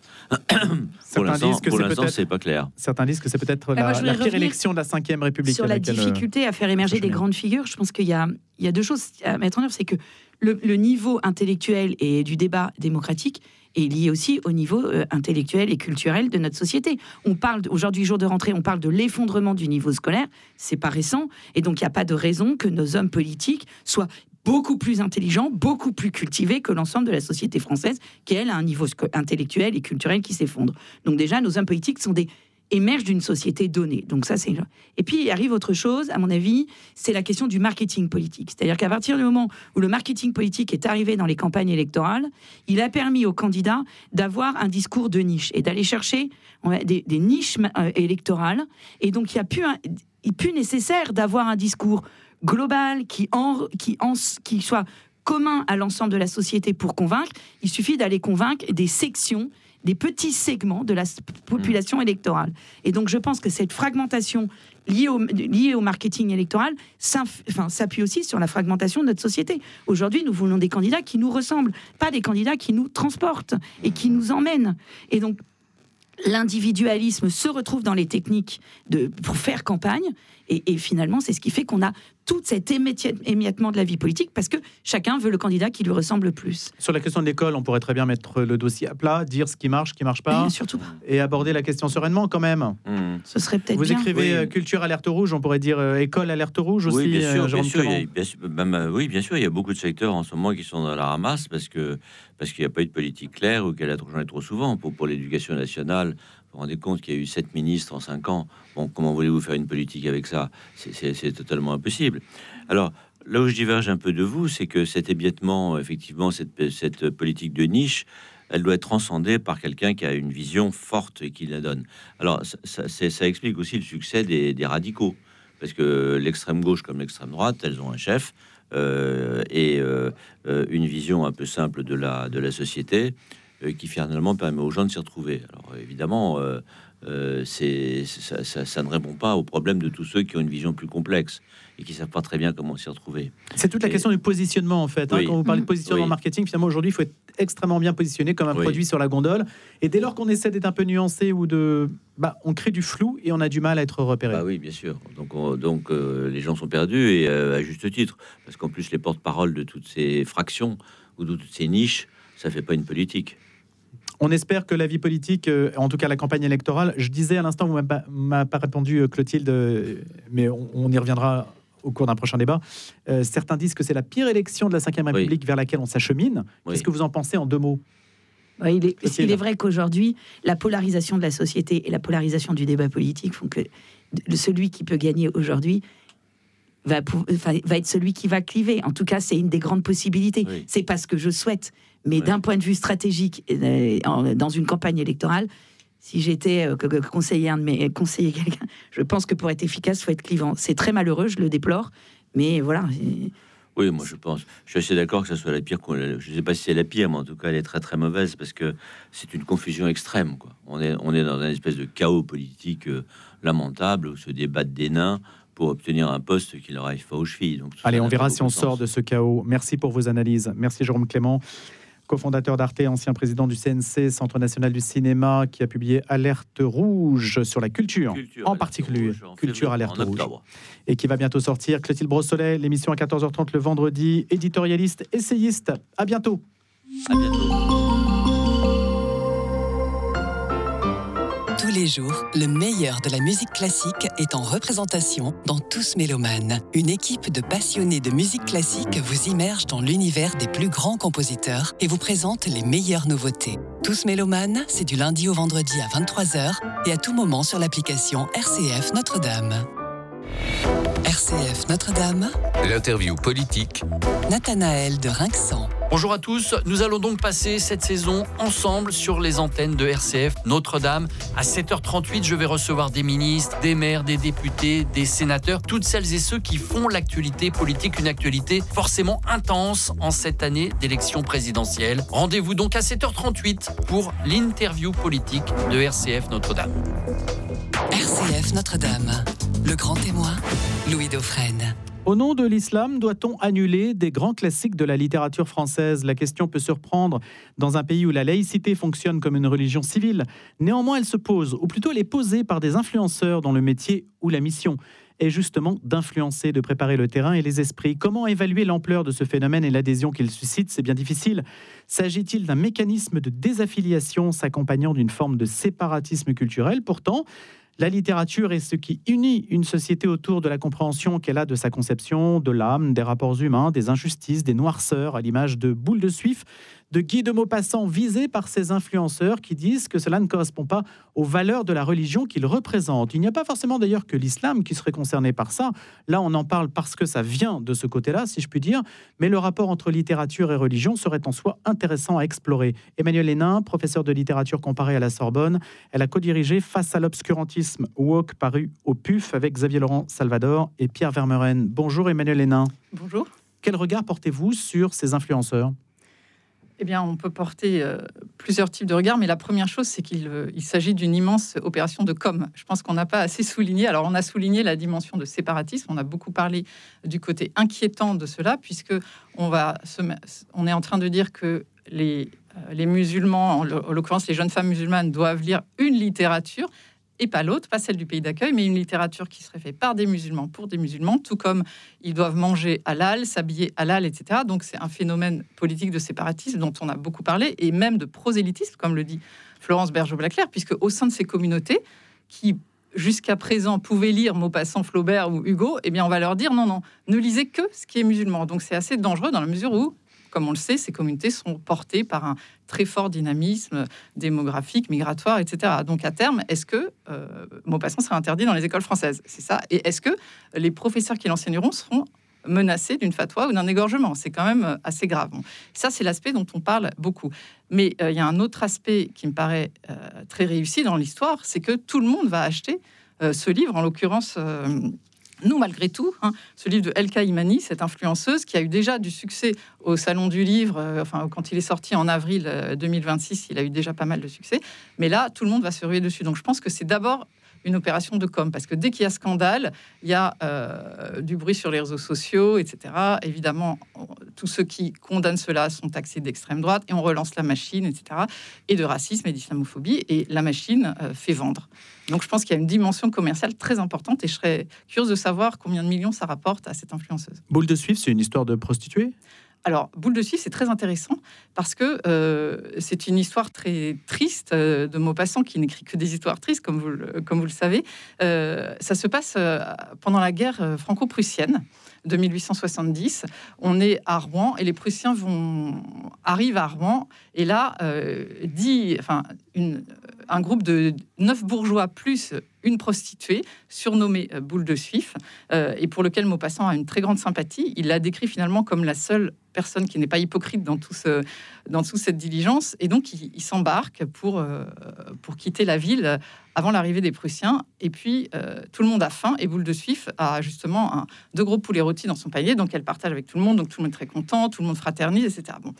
Pour l'instant, pour l'instant, c'est pas clair. Certains disent que c'est peut-être la, la pire élection de la cinquième République. Sur la difficulté à faire émerger des grandes figures, je pense qu'il y a, il y a deux choses à mettre en œuvre. C'est que le, le niveau intellectuel et du débat démocratique est lié aussi au niveau euh, intellectuel et culturel de notre société. On parle, aujourd'hui, jour de rentrée, on parle de l'effondrement du niveau scolaire. C'est pas récent. Et donc, il n'y a pas de raison que nos hommes politiques soient beaucoup plus intelligent, beaucoup plus cultivé que l'ensemble de la société française, qui, elle, a un niveau intellectuel et culturel qui s'effondre. Donc déjà, nos hommes politiques sont des émergent d'une société donnée. Donc ça, c'est... Et puis, il arrive autre chose, à mon avis, c'est la question du marketing politique. C'est-à-dire qu'à partir du moment où le marketing politique est arrivé dans les campagnes électorales, il a permis aux candidats d'avoir un discours de niche et d'aller chercher des, des niches électorales. Et donc, il n'y a plus, un, plus nécessaire d'avoir un discours global, qui, en, qui, en, qui soit commun à l'ensemble de la société pour convaincre. Il suffit d'aller convaincre des sections, des petits segments de la population électorale. Et donc, je pense que cette fragmentation liée au, liée au marketing électoral enfin, s'appuie aussi sur la fragmentation de notre société. Aujourd'hui, nous voulons des candidats qui nous ressemblent, pas des candidats qui nous transportent et qui nous emmènent. Et donc, l'individualisme se retrouve dans les techniques de, pour faire campagne, et, et finalement, c'est ce qui fait qu'on a tout cet émiettement de la vie politique, parce que chacun veut le candidat qui lui ressemble le plus. Sur la question de l'école, on pourrait très bien mettre le dossier à plat, dire ce qui marche, ce qui ne marche pas, et, surtout pas. Et aborder la question sereinement quand même. Mmh. Ce serait peut-être Vous bien. écrivez oui. Culture alerte rouge, on pourrait dire euh, école alerte rouge aussi. Oui, bien sûr, euh, bien sûr, il y a, bien sûr même, oui, bien sûr, il y a beaucoup de secteurs en ce moment qui sont dans la ramasse parce que parce qu'il n'y a pas eu de politique claire ou qu'elle a changé trop souvent. Pour, pour l'éducation nationale, vous vous rendez compte qu'il y a eu sept ministres en cinq ans. Bon, comment voulez-vous faire une politique avec ça? c'est, c'est, c'est totalement impossible. Alors, là où je diverge un peu de vous, c'est que cet émiettement, effectivement, cette, cette politique de niche, elle doit être transcendée par quelqu'un qui a une vision forte et qui la donne. Alors, ça, ça, ça explique aussi le succès des, des radicaux, parce que l'extrême gauche comme l'extrême droite, elles ont un chef euh, et euh, une vision un peu simple de la, de la société euh, qui finalement permet aux gens de s'y retrouver. Alors, évidemment... Euh, Euh, c'est, ça, ça, ça ne répond pas au problème de tous ceux qui ont une vision plus complexe et qui savent pas très bien comment s'y retrouver. C'est toute la et... question du positionnement en fait. Oui. Hein, quand vous parlez de positionnement oui. marketing, finalement aujourd'hui il faut être extrêmement bien positionné comme un oui. produit sur la gondole. Et dès lors qu'on essaie d'être un peu nuancé ou de, bah, on crée du flou et on a du mal à être repéré. Bah oui, bien sûr. Donc, on, donc euh, les gens sont perdus et euh, à juste titre, parce qu'en plus les porte-paroles de toutes ces fractions ou de toutes ces niches, ça fait pas une politique. On espère que la vie politique, euh, en tout cas la campagne électorale, je disais à l'instant, vous ne m'avez pas répondu Clotilde, euh, mais on, on y reviendra au cours d'un prochain débat. Euh, certains disent que c'est la pire élection de la cinquième République oui. vers laquelle on s'achemine. Oui. Qu'est-ce que vous en pensez en deux mots? Ouais, il, est, il est vrai qu'aujourd'hui, la polarisation de la société et la polarisation du débat politique font que celui qui peut gagner aujourd'hui va, enfin, va être celui qui va cliver. En tout cas, c'est une des grandes possibilités. Oui. C'est pas ce que je souhaite, mais oui. d'un point de vue stratégique, euh, en, dans une campagne électorale, si j'étais euh, conseiller, un de mes, conseiller quelqu'un, je pense que pour être efficace, il faut être clivant. C'est très malheureux, je le déplore, mais voilà. Oui, moi je pense, je suis assez d'accord que ça soit la pire. Je ne sais pas si c'est la pire, mais en tout cas elle est très très mauvaise parce que c'est une confusion extrême, quoi. On est, on est dans une espèce de chaos politique euh, lamentable où se débattent des nains pour obtenir un poste qui leur arrive pas aux chevilles. Donc, allez, on verra si on sort de ce chaos. Merci pour vos analyses. Merci Jérôme Clément, cofondateur d'Arte, ancien président du C N C, Centre National du Cinéma, qui a publié Alerte Rouge sur la culture, culture en particulier, rouge, en Culture Alerte Rouge, et qui va bientôt sortir. Clotilde Brossolet, l'émission à quatorze heures trente le vendredi, éditorialiste, essayiste. À bientôt. À bientôt. Tous les jours, le meilleur de la musique classique est en représentation dans Tous Mélomanes. Une équipe de passionnés de musique classique vous immerge dans l'univers des plus grands compositeurs et vous présente les meilleures nouveautés. Tous Mélomanes, c'est du lundi au vendredi à vingt-trois heures et à tout moment sur l'application R C F Notre-Dame. R C F Notre-Dame. L'interview politique. Nathanaël de Rinxan. Bonjour à tous, nous allons donc passer cette saison ensemble sur les antennes de R C F Notre-Dame. À sept heures trente-huit, je vais recevoir des ministres, des maires, des députés, des sénateurs, toutes celles et ceux qui font l'actualité politique, une actualité forcément intense en cette année d'élection présidentielle. Rendez-vous donc à sept heures trente-huit pour l'interview politique de R C F Notre-Dame. R C F Notre-Dame, le grand témoin, Louis Dauphren. Au nom de l'islam, doit-on annuler des grands classiques de la littérature française ? La question peut surprendre dans un pays où la laïcité fonctionne comme une religion civile. Néanmoins, elle se pose, ou plutôt elle est posée par des influenceurs dont le métier ou la mission est justement d'influencer, de préparer le terrain et les esprits. Comment évaluer l'ampleur de ce phénomène et l'adhésion qu'il suscite ? C'est bien difficile. S'agit-il d'un mécanisme de désaffiliation s'accompagnant d'une forme de séparatisme culturel ? Pourtant, la littérature est ce qui unit une société autour de la compréhension qu'elle a de sa conception, de l'âme, des rapports humains, des injustices, des noirceurs, à l'image de Boule de Suif, de Guy de Maupassant, visé par ces influenceurs qui disent que cela ne correspond pas aux valeurs de la religion qu'ils représentent. Il n'y a pas forcément d'ailleurs que l'islam qui serait concerné par ça. Là, on en parle parce que ça vient de ce côté-là, si je puis dire, mais le rapport entre littérature et religion serait en soi intéressant à explorer. Emmanuelle Hénin, professeure de littérature comparée à la Sorbonne, elle a co-dirigé Face à l'obscurantisme, Woke, paru au P U F avec Xavier Laurent Salvador et Pierre Vermeuren. Bonjour Emmanuelle Hénin. Bonjour. Quel regard portez-vous sur ces influenceurs ? Eh bien, on peut porter euh, plusieurs types de regards, mais la première chose, c'est qu'il euh, il s'agit d'une immense opération de com. Je pense qu'on n'a pas assez souligné. Alors, on a souligné la dimension de séparatisme. On a beaucoup parlé du côté inquiétant de cela, puisque on va, se, on est en train de dire que les euh, les musulmans, en l'occurrence les jeunes femmes musulmanes, doivent lire une littérature et pas l'autre, pas celle du pays d'accueil, mais une littérature qui serait faite par des musulmans pour des musulmans, tout comme ils doivent manger halal, s'habiller halal, et cetera. Donc c'est un phénomène politique de séparatisme dont on a beaucoup parlé, et même de prosélytisme, comme le dit Florence Bergeau-Blaclair, puisque au sein de ces communautés qui jusqu'à présent pouvaient lire Maupassant, Flaubert ou Hugo, eh bien on va leur dire non, non, ne lisez que ce qui est musulman. Donc c'est assez dangereux dans la mesure où, comme on le sait, ces communautés sont portées par un très fort dynamisme démographique, migratoire, et cetera. Donc, à terme, est-ce que euh, Maupassant sera interdit dans les écoles françaises ? C'est ça. Et est-ce que les professeurs qui l'enseigneront seront menacés d'une fatwa ou d'un égorgement ? C'est quand même assez grave. Bon, ça, c'est l'aspect dont on parle beaucoup. Mais euh, il y a un autre aspect qui me paraît euh, très réussi dans l'histoire, c'est que tout le monde va acheter euh, ce livre, en l'occurrence... Euh, Nous, malgré tout, hein, ce livre de Elka Imani, cette influenceuse qui a eu déjà du succès au Salon du Livre, euh, enfin, quand il est sorti en avril euh, deux mille vingt-six, il a eu déjà pas mal de succès. Mais là, tout le monde va se ruer dessus. Donc, je pense que c'est d'abord une opération de com, parce que dès qu'il y a scandale, il y a euh, du bruit sur les réseaux sociaux, et cetera. Évidemment, tous ceux qui condamnent cela sont taxés d'extrême droite, et on relance la machine, et cetera, et de racisme et d'islamophobie, et la machine euh, fait vendre. Donc je pense qu'il y a une dimension commerciale très importante, et je serais curieuse de savoir combien de millions ça rapporte à cette influenceuse. Boule de Suif, c'est une histoire de prostituée ? Alors, Boule de Suif, c'est très intéressant parce que euh, c'est une histoire très triste euh, de Maupassant qui n'écrit que des histoires tristes, comme vous le, comme vous le savez. Euh, ça se passe euh, pendant la guerre franco-prussienne. de mille huit cent soixante-dix. On est à Rouen et les Prussiens vont, arrivent à Rouen. Et là, euh, dit, enfin, une, un groupe de neuf bourgeois plus une prostituée, surnommée euh, Boule de Suif, euh, et pour lequel Maupassant a une très grande sympathie. Il la décrit finalement comme la seule personne qui n'est pas hypocrite dans, tout ce, dans toute cette diligence. Et donc, il, il s'embarque pour, euh, pour quitter la ville avant l'arrivée des Prussiens. Et puis, euh, tout le monde a faim. Et Boule de Suif a justement un, deux gros poulets rôtis dans son panier. Donc, elle partage avec tout le monde. Donc, tout le monde est très content. Tout le monde fraternise, et cetera. Bon.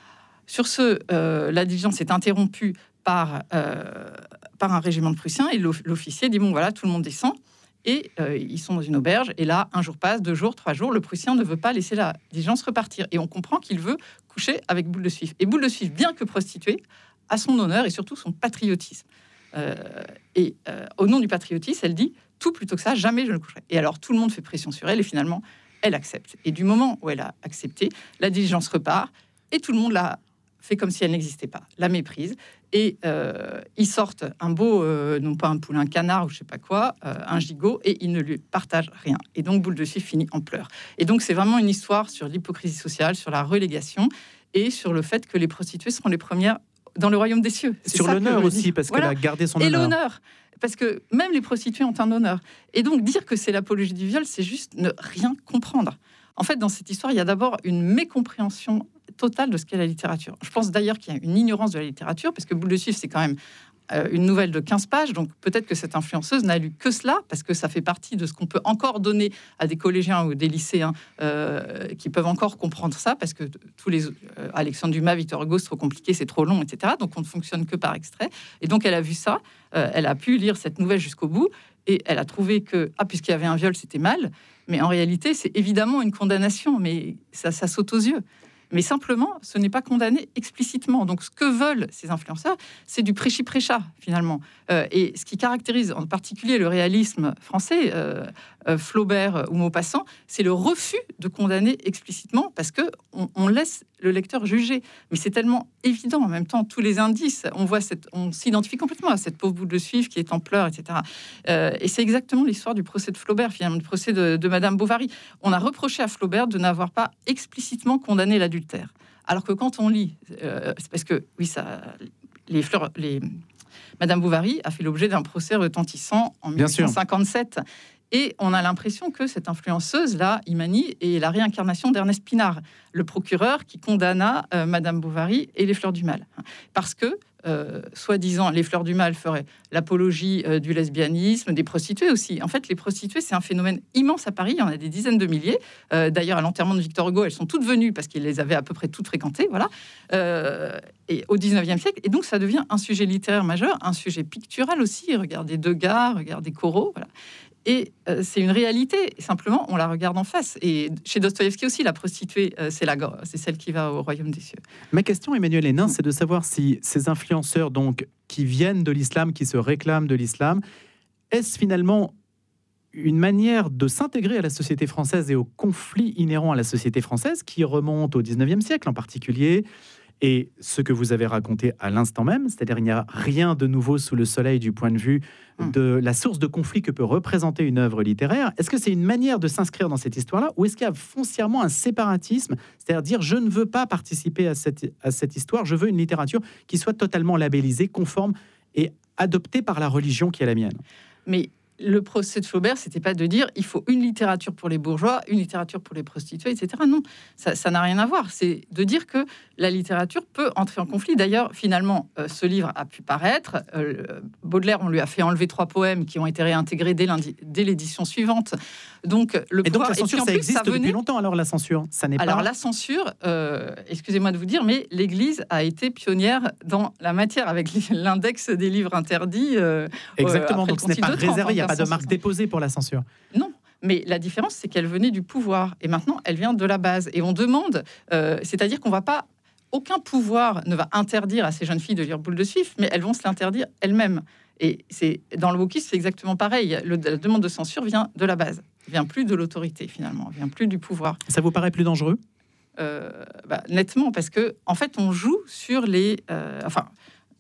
Sur ce, euh, la diligence est interrompue par, euh, par un régiment de Prussiens. Et l'officier dit, bon, voilà, tout le monde descend. Et euh, ils sont dans une auberge. Et là, un jour passe, deux jours, trois jours. Le Prussien ne veut pas laisser la diligence repartir. Et on comprend qu'il veut coucher avec Boule de Suif. Et Boule de Suif, bien que prostituée, a son honneur et surtout son patriotisme. Euh, et euh, au nom du patriotisme, elle dit tout plutôt que ça, jamais je ne coucherai. Et alors tout le monde fait pression sur elle et finalement elle accepte. Et du moment où elle a accepté, la diligence repart et tout le monde la fait comme si elle n'existait pas, la méprise. Et euh, ils sortent un beau, euh, non pas un poule, un canard ou je sais pas quoi, euh, un gigot, et ils ne lui partagent rien. Et donc Boule de Suif finit en pleurs. Et donc c'est vraiment une histoire sur l'hypocrisie sociale, sur la relégation et sur le fait que les prostituées seront les premières dans le royaume des cieux. C'est sur l'honneur aussi, parce voilà. qu'elle a gardé son et honneur. Et l'honneur, parce que même les prostituées ont un honneur. Et donc dire que c'est l'apologie du viol, c'est juste ne rien comprendre. En fait, dans cette histoire, il y a d'abord une mécompréhension totale de ce qu'est la littérature. Je pense d'ailleurs qu'il y a une ignorance de la littérature, parce que Boule de Suif, c'est quand même euh, une nouvelle de quinze pages, donc peut-être que cette influenceuse n'a lu que cela, parce que ça fait partie de ce qu'on peut encore donner à des collégiens ou des lycéens euh, qui peuvent encore comprendre ça, parce que tous les... Euh, Alexandre Dumas, Victor Hugo, c'est trop compliqué, c'est trop long, et cetera. Donc on ne fonctionne que par extrait. Et donc elle a vu ça, euh, elle a pu lire cette nouvelle jusqu'au bout, et elle a trouvé que, ah, puisqu'il y avait un viol, c'était mal. Mais en réalité, c'est évidemment une condamnation, mais ça, ça saute aux yeux. Mais simplement, ce n'est pas condamné explicitement. Donc, ce que veulent ces influenceurs, c'est du prêchi-prêcha, finalement. Euh, et ce qui caractérise en particulier le réalisme français, euh, euh, Flaubert ou Maupassant, c'est le refus de condamner explicitement, parce que on, on laisse le lecteur juger. Mais c'est tellement évident, en même temps, tous les indices, on voit cette, on s'identifie complètement à cette pauvre Boule de Suif qui est en pleurs, et cetera. Euh, et c'est exactement l'histoire du procès de Flaubert, finalement, le procès de, de Madame Bovary. On a reproché à Flaubert de n'avoir pas explicitement condamné l'adultère. Alors que quand on lit, euh, c'est parce que, oui, ça, les fleurs, les... Madame Bovary a fait l'objet d'un procès retentissant en mille huit cent cinquante-sept. Et on a l'impression que cette influenceuse-là, Imani, est la réincarnation d'Ernest Pinard, le procureur qui condamna euh, Madame Bovary et les Fleurs du Mal. Parce que, euh, soi-disant, les Fleurs du Mal feraient l'apologie euh, du lesbianisme, des prostituées aussi. En fait, les prostituées, c'est un phénomène immense à Paris. Il y en a des dizaines de milliers. Euh, d'ailleurs, à l'enterrement de Victor Hugo, elles sont toutes venues parce qu'il les avait à peu près toutes fréquentées. Voilà. Euh, et au dix-neuvième siècle. Et donc, ça devient un sujet littéraire majeur, un sujet pictural aussi. Regardez Degas, regardez Corot. Voilà. Et euh, c'est une réalité, simplement, on la regarde en face. Et chez Dostoïevski aussi, la prostituée, euh, c'est, la, c'est celle qui va au royaume des cieux. Ma question, Emmanuel Hénin, c'est de savoir si ces influenceurs donc, qui viennent de l'islam, qui se réclament de l'islam, est-ce finalement une manière de s'intégrer à la société française et aux conflits inhérents à la société française, qui remontent au dix-neuvième siècle en particulier, et ce que vous avez raconté à l'instant même, c'est-à-dire il n'y a rien de nouveau sous le soleil du point de vue de la source de conflit que peut représenter une œuvre littéraire. Est-ce que c'est une manière de s'inscrire dans cette histoire-là, ou est-ce qu'il y a foncièrement un séparatisme, c'est-à-dire dire je ne veux pas participer à cette, à cette histoire, je veux une littérature qui soit totalement labellisée, conforme et adoptée par la religion qui est la mienne? Mais le procès de Flaubert, c'était pas de dire il faut une littérature pour les bourgeois, une littérature pour les prostituées, et cetera. Non, ça, ça n'a rien à voir. C'est de dire que la littérature peut entrer en conflit. D'ailleurs, finalement, euh, ce livre a pu paraître. Euh, Baudelaire, on lui a fait enlever trois poèmes qui ont été réintégrés dès, dès l'édition suivante. Donc, le et donc pouvoir, la censure, et puis, ça plus, existe ça venait... depuis longtemps. Alors la censure, ça n'est alors, pas. Alors la censure, euh, excusez-moi de vous dire, mais l'Église a été pionnière dans la matière avec l'index des livres interdits. Euh, Exactement. Euh, donc ce n'est pas réservé. Il n'y a pas de marque déposée pour la censure. Non. Mais la différence, c'est qu'elle venait du pouvoir. Et maintenant, elle vient de la base. Et on demande, euh, c'est-à-dire qu'on va pas, aucun pouvoir ne va interdire à ces jeunes filles de lire Boule de Suif, mais elles vont se l'interdire elles-mêmes. Et c'est, dans le wokisme, c'est exactement pareil. Le, la demande de censure vient de la base, vient plus de l'autorité, finalement, vient plus du pouvoir. Ça vous paraît plus dangereux ? euh, bah, Nettement, parce que en fait, on joue sur les... Euh, enfin,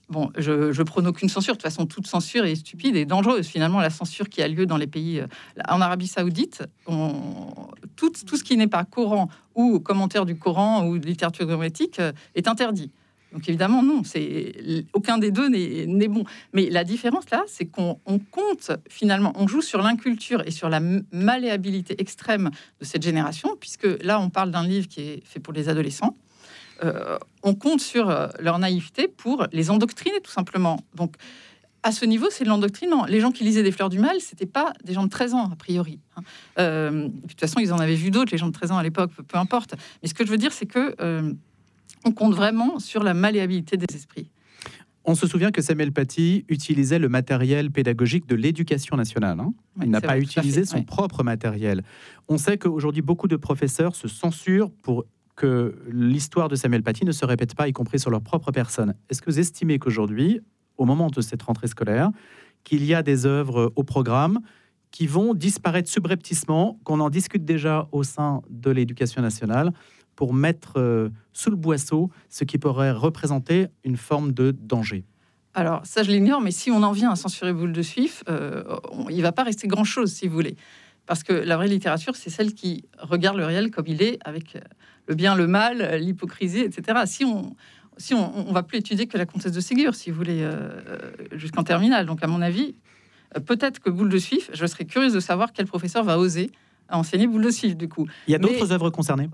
Bon, je, je prône aucune censure. De toute façon, toute censure est stupide et dangereuse. Finalement, la censure qui a lieu dans les pays... Euh, en Arabie Saoudite, on, tout, tout ce qui n'est pas Coran ou commentaire du Coran ou de littérature grammatique euh, est interdit. Donc évidemment, non. C'est, aucun des deux n'est, n'est bon. Mais la différence, là, c'est qu'on on compte, finalement, on joue sur l'inculture et sur la malléabilité extrême de cette génération, puisque là, on parle d'un livre qui est fait pour les adolescents. Euh, on compte sur euh, leur naïveté pour les endoctriner, tout simplement. Donc, à ce niveau, c'est de l'endoctrinement. Les gens qui lisaient des Fleurs du Mal, c'était pas des gens de treize ans, a priori. Hein. Euh, de toute façon, ils en avaient vu d'autres, les gens de treize ans à l'époque, peu, peu importe. Mais ce que je veux dire, c'est que euh, on compte vraiment sur la malléabilité des esprits. On se souvient que Samuel Paty utilisait le matériel pédagogique de l'éducation nationale. Hein. Il oui, n'a pas vrai, utilisé son oui. propre matériel. On sait qu'aujourd'hui, beaucoup de professeurs se censurent pour que l'histoire de Samuel Paty ne se répète pas, y compris sur leur propre personne. Est-ce que vous estimez qu'aujourd'hui, au moment de cette rentrée scolaire, qu'il y a des œuvres au programme qui vont disparaître subrepticement, qu'on en discute déjà au sein de l'éducation nationale, pour mettre euh, sous le boisseau ce qui pourrait représenter une forme de danger? Alors, ça, je l'ignore, mais si on en vient à censurer Boule de Suif, euh, on, il ne va pas rester grand-chose, si vous voulez. Parce que la vraie littérature, c'est celle qui regarde le réel comme il est, avec le bien, le mal, l'hypocrisie, et cetera. Si on si on, on va plus étudier que la comtesse de Ségur, si vous voulez, euh, jusqu'en terminale. Donc, à mon avis, euh, peut-être que Boule de Suif, je serais curieuse de savoir quel professeur va oser enseigner Boule de Suif, du coup. Il y a d'autres mais, œuvres concernées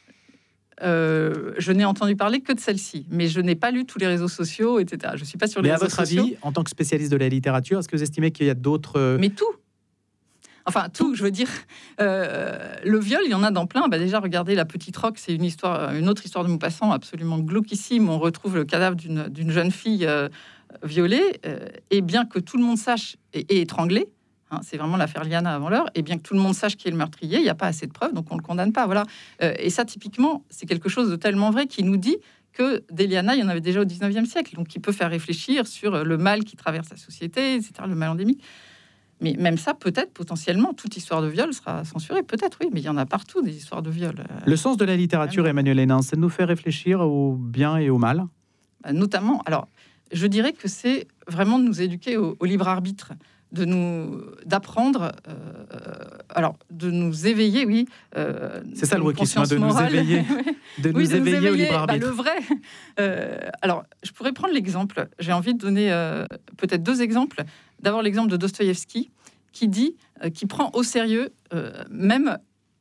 euh, je n'ai entendu parler que de celle-ci, mais je n'ai pas lu tous les réseaux sociaux, et cetera. Je ne suis pas sur les mais réseaux sociaux. Mais à votre avis, en tant que spécialiste de la littérature, est-ce que vous estimez qu'il y a d'autres... Euh... Mais tout Enfin, tout, je veux dire, euh, le viol, il y en a dans plein. Bah déjà, regardez La Petite Roque, c'est une histoire, une autre histoire de Maupassant, absolument glauquissime. On retrouve le cadavre d'une, d'une jeune fille euh, violée, euh, et bien que tout le monde sache, et, et étranglée, hein, c'est vraiment l'affaire Liana avant l'heure, et bien que tout le monde sache qui est le meurtrier, il n'y a pas assez de preuves, donc on ne le condamne pas. Voilà. Euh, et ça, typiquement, c'est quelque chose de tellement vrai qui nous dit que des Liana, il y en avait déjà au dix-neuvième siècle, donc qui peut faire réfléchir sur le mal qui traverse la société, et cetera, le mal endémique. Mais même ça, peut-être, potentiellement, toute histoire de viol sera censurée. Peut-être, oui, mais il y en a partout, des histoires de viol. Le sens de la littérature, Emmanuel Hénin, c'est de nous faire réfléchir au bien et au mal. Notamment, alors, je dirais que c'est vraiment de nous éduquer au, au libre arbitre, de nous, d'apprendre, euh, alors, de nous éveiller, oui. Euh, c'est ça le wokisme, de nous éveiller, de nous, oui, de éveiller, nous éveiller au libre arbitre. Bah, le vrai. Euh, alors, je pourrais prendre l'exemple. J'ai envie de donner euh, peut-être deux exemples. D'abord, l'exemple de Dostoïevski, qui dit, euh, qui prend au sérieux euh, même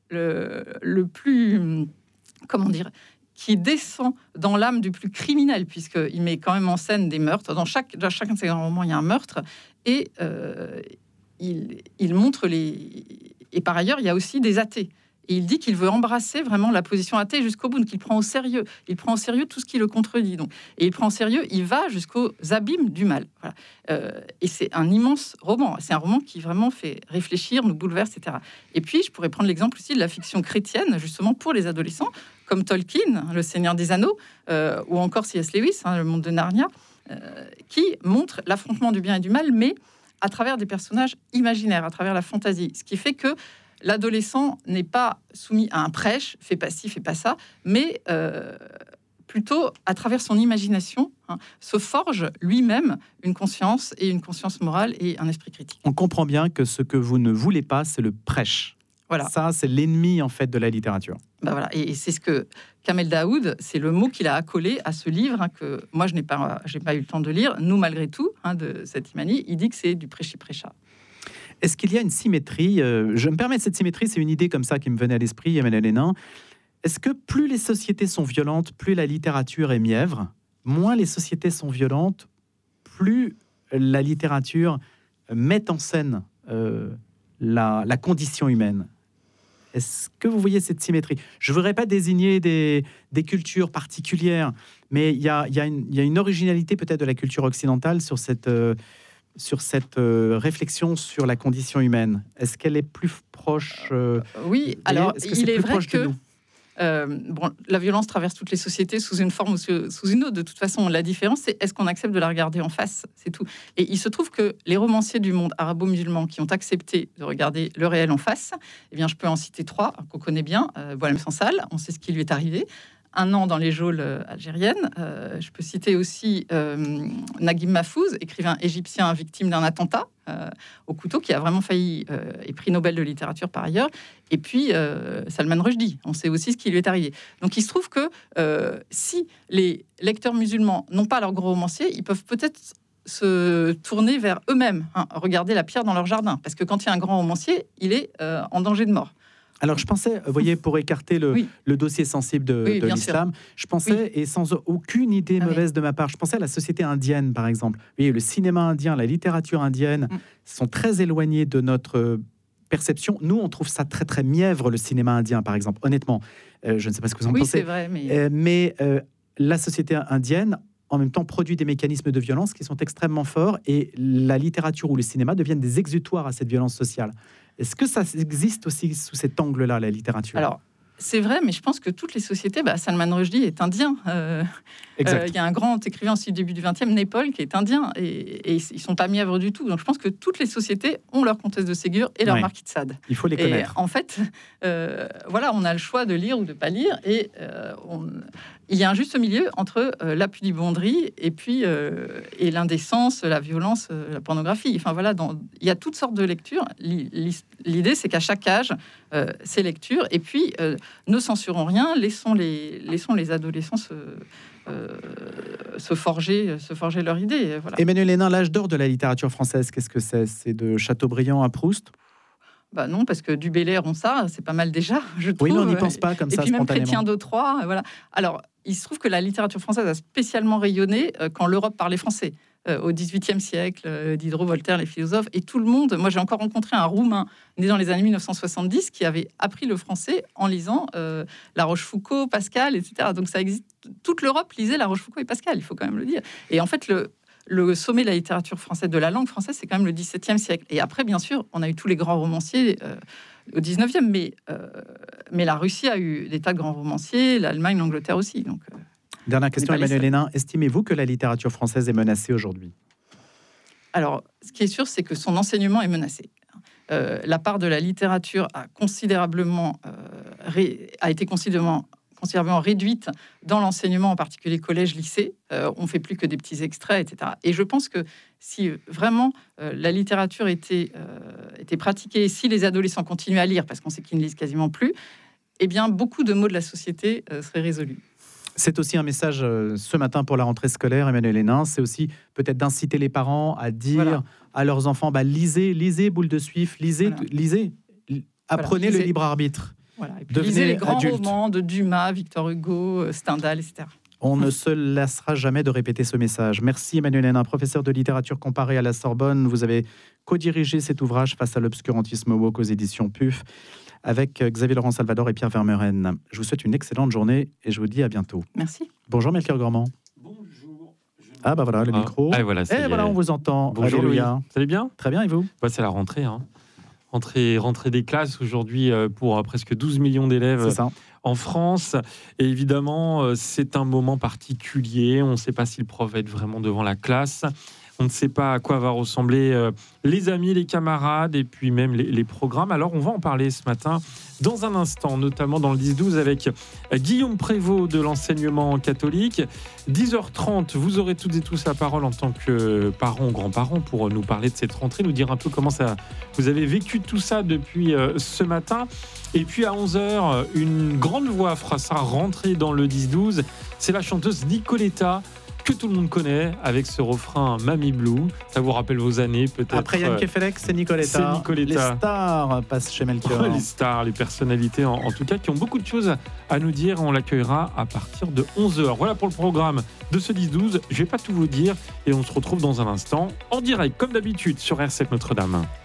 le, le plus, comment dire, qui descend dans l'âme du plus criminel, puisqu'il met quand même en scène des meurtres. Dans, chaque, dans chacun de ses grands romans, il y a un meurtre, et euh, il, il montre les... Et par ailleurs, il y a aussi des athées. Et il dit qu'il veut embrasser vraiment la position athée jusqu'au bout, qu'il prend au sérieux. Il prend au sérieux tout ce qui le contredit. Donc. Et il prend au sérieux, il va jusqu'aux abîmes du mal. Voilà. Euh, et c'est un immense roman. C'est un roman qui vraiment fait réfléchir, nous bouleverse, et cetera. Et puis, je pourrais prendre l'exemple aussi de la fiction chrétienne, justement pour les adolescents, comme Tolkien, Le Seigneur des Anneaux, euh, ou encore C S Lewis, hein, Le Monde de Narnia, euh, qui montre l'affrontement du bien et du mal, mais à travers des personnages imaginaires, à travers la fantaisie. Ce qui fait que l'adolescent n'est pas soumis à un prêche, fais pas ci, fais pas ça, mais euh, plutôt à travers son imagination, hein, se forge lui-même une conscience et une conscience morale et un esprit critique. On comprend bien que ce que vous ne voulez pas, c'est le prêche. Voilà. Ça, c'est l'ennemi en fait de la littérature. Ben voilà. Et, et c'est ce que Kamel Daoud, c'est le mot qu'il a accolé à ce livre, hein, que moi je n'ai pas, j'ai pas eu le temps de lire. Nous, malgré tout, hein, de cette Imani, il dit que c'est du prêchi-prêcha. Est-ce qu'il y a une symétrie euh, Je me permets, cette symétrie, c'est une idée comme ça qui me venait à l'esprit, Emmanuel Hénin. Est-ce que plus les sociétés sont violentes, plus la littérature est mièvre, moins les sociétés sont violentes, plus la littérature met en scène euh, la, la condition humaine? Est-ce que vous voyez cette symétrie? Je ne voudrais pas désigner des, des cultures particulières, mais il y a, y a une, y a une originalité peut-être de la culture occidentale sur cette... Euh, sur cette euh, réflexion sur la condition humaine. Est-ce qu'elle est plus proche euh, Oui, alors est-ce que il est vrai que euh, bon, la violence traverse toutes les sociétés sous une forme ou sous une autre. De toute façon, la différence, c'est est-ce qu'on accepte de la regarder en face, c'est tout. Et il se trouve que les romanciers du monde arabo-musulman qui ont accepté de regarder le réel en face, eh bien, je peux en citer trois qu'on connaît bien. Euh, Boualem Sansal, on sait ce qui lui est arrivé. un an dans les geôles algériennes. Euh, je peux citer aussi euh, Naguib Mahfouz, écrivain égyptien victime d'un attentat euh, au couteau, qui a vraiment failli, euh, et prix Nobel de littérature par ailleurs. Et puis euh, Salman Rushdie, on sait aussi ce qui lui est arrivé. Donc il se trouve que euh, si les lecteurs musulmans n'ont pas leur gros romancier, ils peuvent peut-être se tourner vers eux-mêmes, hein, regarder la pierre dans leur jardin, parce que quand il y a un grand romancier, il est euh, en danger de mort. Alors, je pensais, vous voyez, pour écarter le, oui. le dossier sensible de, oui, de l'islam, sûr. je pensais, oui. et sans aucune idée ah, mauvaise oui. de ma part, je pensais à la société indienne, par exemple. Vous voyez, le cinéma indien, la littérature indienne mm. sont très éloignés de notre perception. Nous, on trouve ça très, très mièvre, le cinéma indien, par exemple. Honnêtement, euh, je ne sais pas ce que vous en oui, pensez. Oui, c'est vrai, mais... Euh, mais euh, la société indienne, en même temps, produit des mécanismes de violence qui sont extrêmement forts, et la littérature ou le cinéma deviennent des exutoires à cette violence sociale. Est-ce que ça existe aussi sous cet angle-là, la littérature ? Alors, c'est vrai, mais je pense que toutes les sociétés... Bah, Salman Rushdie est indien. Euh, euh, il y a un grand écrivain aussi du début du vingtième, Naipaul, qui est indien. Et, et ils ne sont pas mièvres du tout. Donc, je pense que toutes les sociétés ont leur comtesse de Ségur et leur ouais. marquis de Sade. Il faut les connaître. Et en fait, euh, voilà, on a le choix de lire ou de ne pas lire. Et euh, on... il y a un juste milieu entre euh, la pudibonderie et puis euh, et l'indécence, la violence, euh, la pornographie. Enfin voilà, dans... il y a toutes sortes de lectures. L'idée, c'est qu'à chaque âge, euh, ces lectures. Et puis, euh, ne censurons rien, laissons les, laissons les adolescents se, euh, se forger, se forger leur idée. Voilà. Emmanuel Hénin, l'âge d'or de la littérature française, qu'est-ce que c'est ? C'est de Chateaubriand à Proust ? Bah non, parce que du Belair, on ça, c'est pas mal déjà, je trouve. Oui, mais on n'y pense pas comme et ça puis même spontanément. Chrétien de Troyes, voilà. Alors, il se trouve que la littérature française a spécialement rayonné euh, quand l'Europe parlait français. Euh, au dix-huitième siècle, euh, Diderot, Voltaire, les philosophes, et tout le monde. Moi, j'ai encore rencontré un Roumain né dans les années mille neuf cent soixante-dix qui avait appris le français en lisant euh, La Rochefoucauld, Pascal, et cetera. Donc, ça existe. Toute l'Europe lisait La Rochefoucauld et Pascal, il faut quand même le dire. Et en fait, le Le sommet de la littérature française, de la langue française, c'est quand même le dix-septième siècle. Et après, bien sûr, on a eu tous les grands romanciers euh, au dix-neuvième, mais, euh, mais la Russie a eu des tas de grands romanciers, l'Allemagne, l'Angleterre aussi. Donc, euh, Dernière question, Emmanuel Hénin. Estimez-vous que la littérature française est menacée aujourd'hui ? Alors, ce qui est sûr, c'est que son enseignement est menacé. Euh, la part de la littérature a considérablement euh, ré, a été considérablement considérablement réduite dans l'enseignement, en particulier collège-lycée. Euh, on fait plus que des petits extraits, et cetera. Et je pense que si vraiment euh, la littérature était, euh, était pratiquée, si les adolescents continuaient à lire, parce qu'on sait qu'ils ne lisent quasiment plus, eh bien, beaucoup de mots de la société euh, seraient résolus. C'est aussi un message euh, ce matin pour la rentrée scolaire, Emmanuel Hénin. C'est aussi peut-être d'inciter les parents à dire voilà. à leurs enfants, bah, lisez, lisez, boule de suif, lisez, voilà. lisez, apprenez voilà, le libre arbitre. Voilà. Et puis lisez les grands adulte. romans de Dumas, Victor Hugo, Stendhal, et cetera. On ne se lassera jamais de répéter ce message. Merci Emmanuel Hénin, professeur de littérature comparée à la Sorbonne. Vous avez co-dirigé cet ouvrage Face à l'obscurantisme woke aux éditions P U F avec Xavier Laurent Salvador et Pierre Vermeuren. Je vous souhaite une excellente journée et je vous dis à bientôt. Merci. Bonjour Melchior Gormand. Bonjour. Ah bah voilà, le ah. micro. Ah, voilà, et voilà, on vous entend. Bonjour Louis. Ça allez bien ? Très bien, et vous ? Bah, c'est la rentrée, hein. Rentrée, rentrée des classes aujourd'hui pour presque douze millions d'élèves en France. Et évidemment, c'est un moment particulier. On ne sait pas si le prof va être vraiment devant la classe. On ne sait pas à quoi va ressembler les amis, les camarades et puis même les, les programmes. Alors, on va en parler ce matin dans un instant, notamment dans le dix douze avec Guillaume Prévost de l'enseignement catholique. dix heures trente, vous aurez toutes et tous la parole en tant que parents ou grands-parents pour nous parler de cette rentrée, nous dire un peu comment ça, vous avez vécu tout ça depuis ce matin. Et puis à onze heures, une grande voix fera sa rentrée dans le dix douze. C'est la chanteuse Nicoletta, que tout le monde connaît, avec ce refrain Mamie Blue. Ça vous rappelle vos années, peut-être. Après Yann Kefelec, c'est Nicoletta. C'est Nicoletta. Les stars passent chez Melchior. Les stars, les personnalités, en, en tout cas, qui ont beaucoup de choses à nous dire. On l'accueillera à partir de onze heures. Voilà pour le programme de ce dix douze. Je ne vais pas tout vous dire. Et on se retrouve dans un instant, en direct, comme d'habitude, sur R sept Notre-Dame.